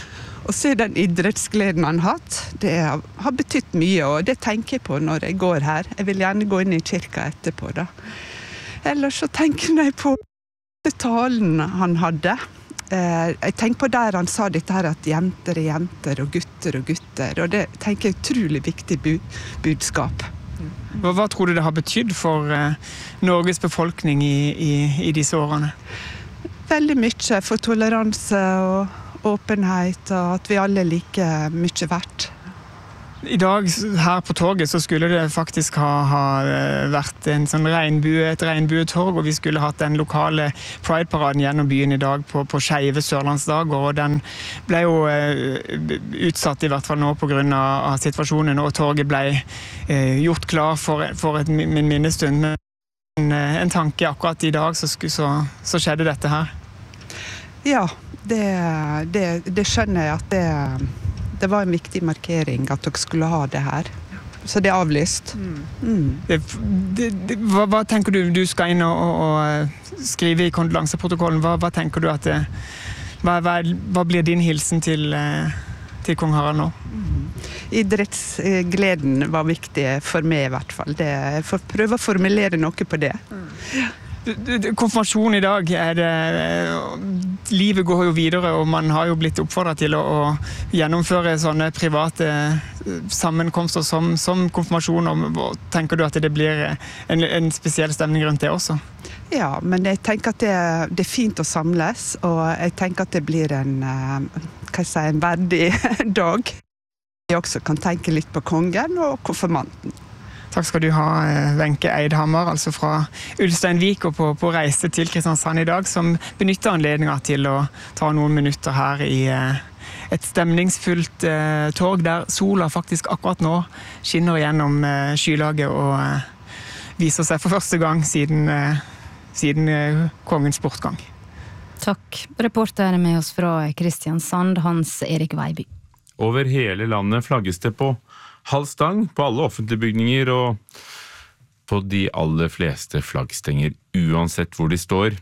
Og så den idrettsgleden han har hatt, det har betytt mye, og det tenker jeg på når jeg går her. Jeg vil gjerne gå inn i kirka etterpå da. Ellers så tenker jeg på talen han hadde. Jeg tenker på der han sa dette her at jenter er jenter og gutter og gutter, og det tenker jeg er utrolig viktig budskap. Hva, hva tror du det har betydd for eh, Norges befolkning i, i, i disse årene? Veldig mye for toleranse og åpenhet, og at vi alle er like mye verdt. I dag her på torget så skulle det faktisk ha, ha vært en sånn regnbue, et regnbuetorg, og vi skulle hatt den lokale Pride-paraden gjennom byen i dag på, på skeive Sørlandsdager, og den ble jo eh, utsatt i hvert fall nå på grunn av, av situasjonen, og torget ble eh, gjort klar for, for et, min minnestund. Men en, en tanke akkurat i dag så, så, så skjedde dette her. Ja, det, det, det skjønner jeg at det Det var en viktig markering at dere skulle ha det her. Så det er avlyst. Mm. Mm. Det, det, det, hva, hva tenker du? Du skal inn og, og, og skrive i kondolanseprotokollen. Hva, hva tenker du at det, hva, hva, hva blir din hilsen til, til kong Harald nå? Mm. Idrettsgleden var viktig for meg i hvert fall. Det, jeg får prøve å formulere noe på det. Mm. Konfirmasjon i dag, er det, livet går jo videre, og man har jo blitt oppfordret til å, å gjennomføre sånne private sammenkomster som, som konfirmasjon. Og tenker du at det blir en, en spesiell stemning rundt det også? Ja, men jeg tenker at det, det er fint å samles, og jeg tenker at det blir en, hva jeg sier, en verdig dag. Jeg også kan tenke litt på kongen og konfirmanten. Takk skal du ha, Wenche Eidhammer, altså fra Ulsteinvik og på, på reise til Kristiansand i dag, som benytter anledningen til å ta noen minutter her i et stemningsfullt eh, torg, der sola faktisk akkurat nå skinner gjennom eh, skylaget og eh, viser seg for første gang siden, eh, siden eh, kongens bortgang. Takk. Reporter med oss fra Kristiansand, Hans Erik Veiby. Over hele landet flagges det på halv stang på alle offentlige bygninger og på de aller fleste flaggstenger, uansett hvor de står.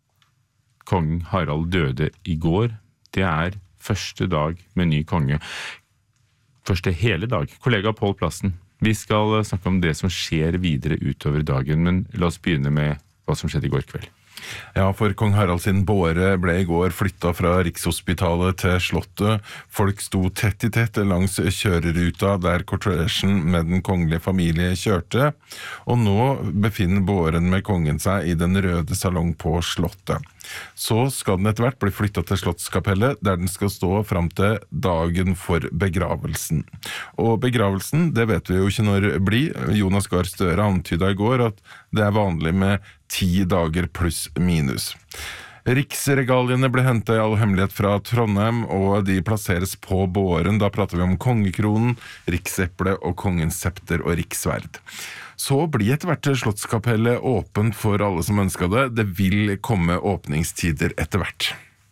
Kong Harald døde i går. Det er første dag med ny konge. Første hele dag. Kollega Pål Plassen, vi skal snakke om det som skjer videre utover dagen, men la oss begynne med hva som skjedde i går kveld. Ja, for kong Harald sin båre ble i går flyttet fra Rikshospitalet til Slottet. Folk sto tett i tett langs kjøreruta der kortesjen med den kongelige familie kjørte, og nå befinner båren med kongen seg i den røde salong på Slottet. Så skal den etter hvert bli flyttet til Slottskapellet, der den skal stå frem til dagen for begravelsen. Og begravelsen, det vet vi jo ikke når det blir. Jonas Gahr Støre antydet i går at det er vanlig med ti dager pluss minus. Riksregaliene ble hentet i all hemmelighet fra Trondheim, og de plasseres på båren. Da prater vi om kongekronen, rikseple og kongens septer og rikssverd. Så blir etter hvert Slottskapellet åpent for alle som ønsker det. Det vil komme åpningstider etter hvert.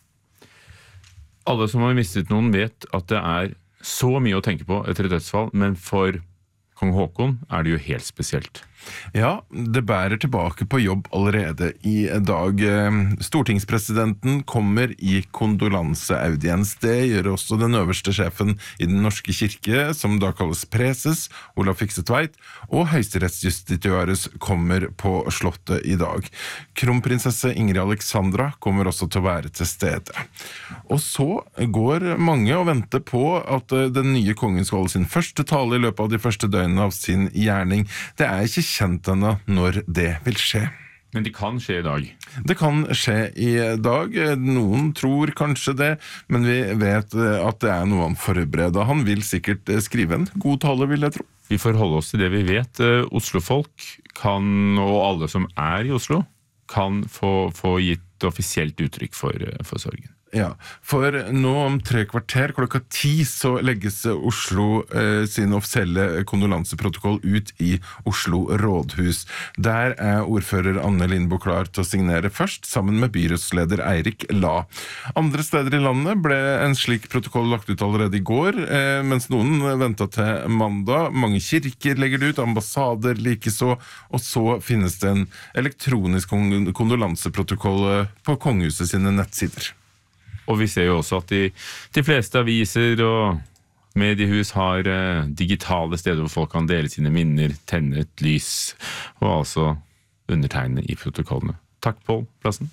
Alle som har mistet noen vet at det er så mye å tenke på etter et dødsfall, men for kong Håkon er det jo helt spesielt. Ja, det bærer tilbake på jobb allerede i dag. Stortingspresidenten kommer i kondolanseaudiens. Det gjør også den øverste sjefen i den norske kirke, som da kalles preses, Olav Fiksetveit, og høyesterettsjustitiarius kommer på Slottet i dag. Kronprinsesse Ingrid Alexandra kommer også til å være til stede. Og så går mange og venter på at den nye kongen skal holde sin første tale i løpet av de første døgnene av sin gjerning. Det er ikke kjent ennå når det vil skje. Men det kan skje i dag? Det kan skje i dag. Noen tror kanskje det, men vi vet at det er noe han forbereder. Han vil sikkert skrive en god tale, vil jeg tro. Vi får holde oss til det vi vet. Oslo-folk kan, og alle som er i Oslo, kan få, få gitt offisielt uttrykk for, for sorgen. Ja, for nå om tre kvarter klokka ti så legges Oslo eh, sin offisielle kondolanseprotokoll ut i Oslo rådhus. Der er ordfører Anne Lindboe klar til å signere først, sammen med byrådsleder Eirik La. Andre steder i landet ble en slik protokoll lagt ut allerede i går, eh, mens noen ventet til mandag. Mange kirker legger det ut, ambassader likeså, og så finnes det en elektronisk kondolanseprotokoll på kongehuset sine nettsider. Og vi ser jo også at de, de fleste aviser og mediehus har eh, digitale steder hvor folk kan dele sine minner, tenne et lys, og altså undertegne i protokollene. Takk, Pål Plassen.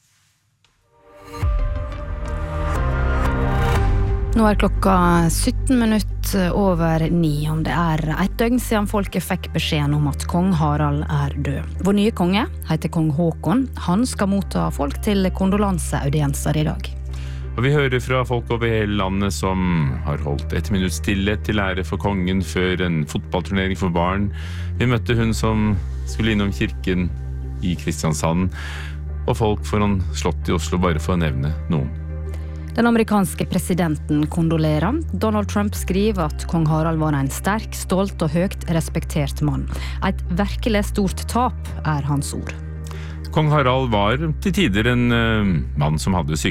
Nå er klokka sytten minutter over ni, om det er et døgn siden folket fikk beskjeden om at kong Harald er død. Vår nye konge heter kong Håkon. Han skal motta folk til kondolanseaudienser i dag. Og vi hører fra folk over hele landet som har holdt et minutt stillhet til ære for kongen før en fotballturnering for barn. Vi møtte hun som skulle innom kirken i Kristiansand, og folk foran slottet i Oslo, bare for å nevne noen. Den amerikanske presidenten kondolerer. Donald Trump skriver at kong Harald var en sterk, stolt og høyt respektert mann. Et virkelig stort tap er hans ord. Kong Harald var til tider en uh, mann som hadde sykdom.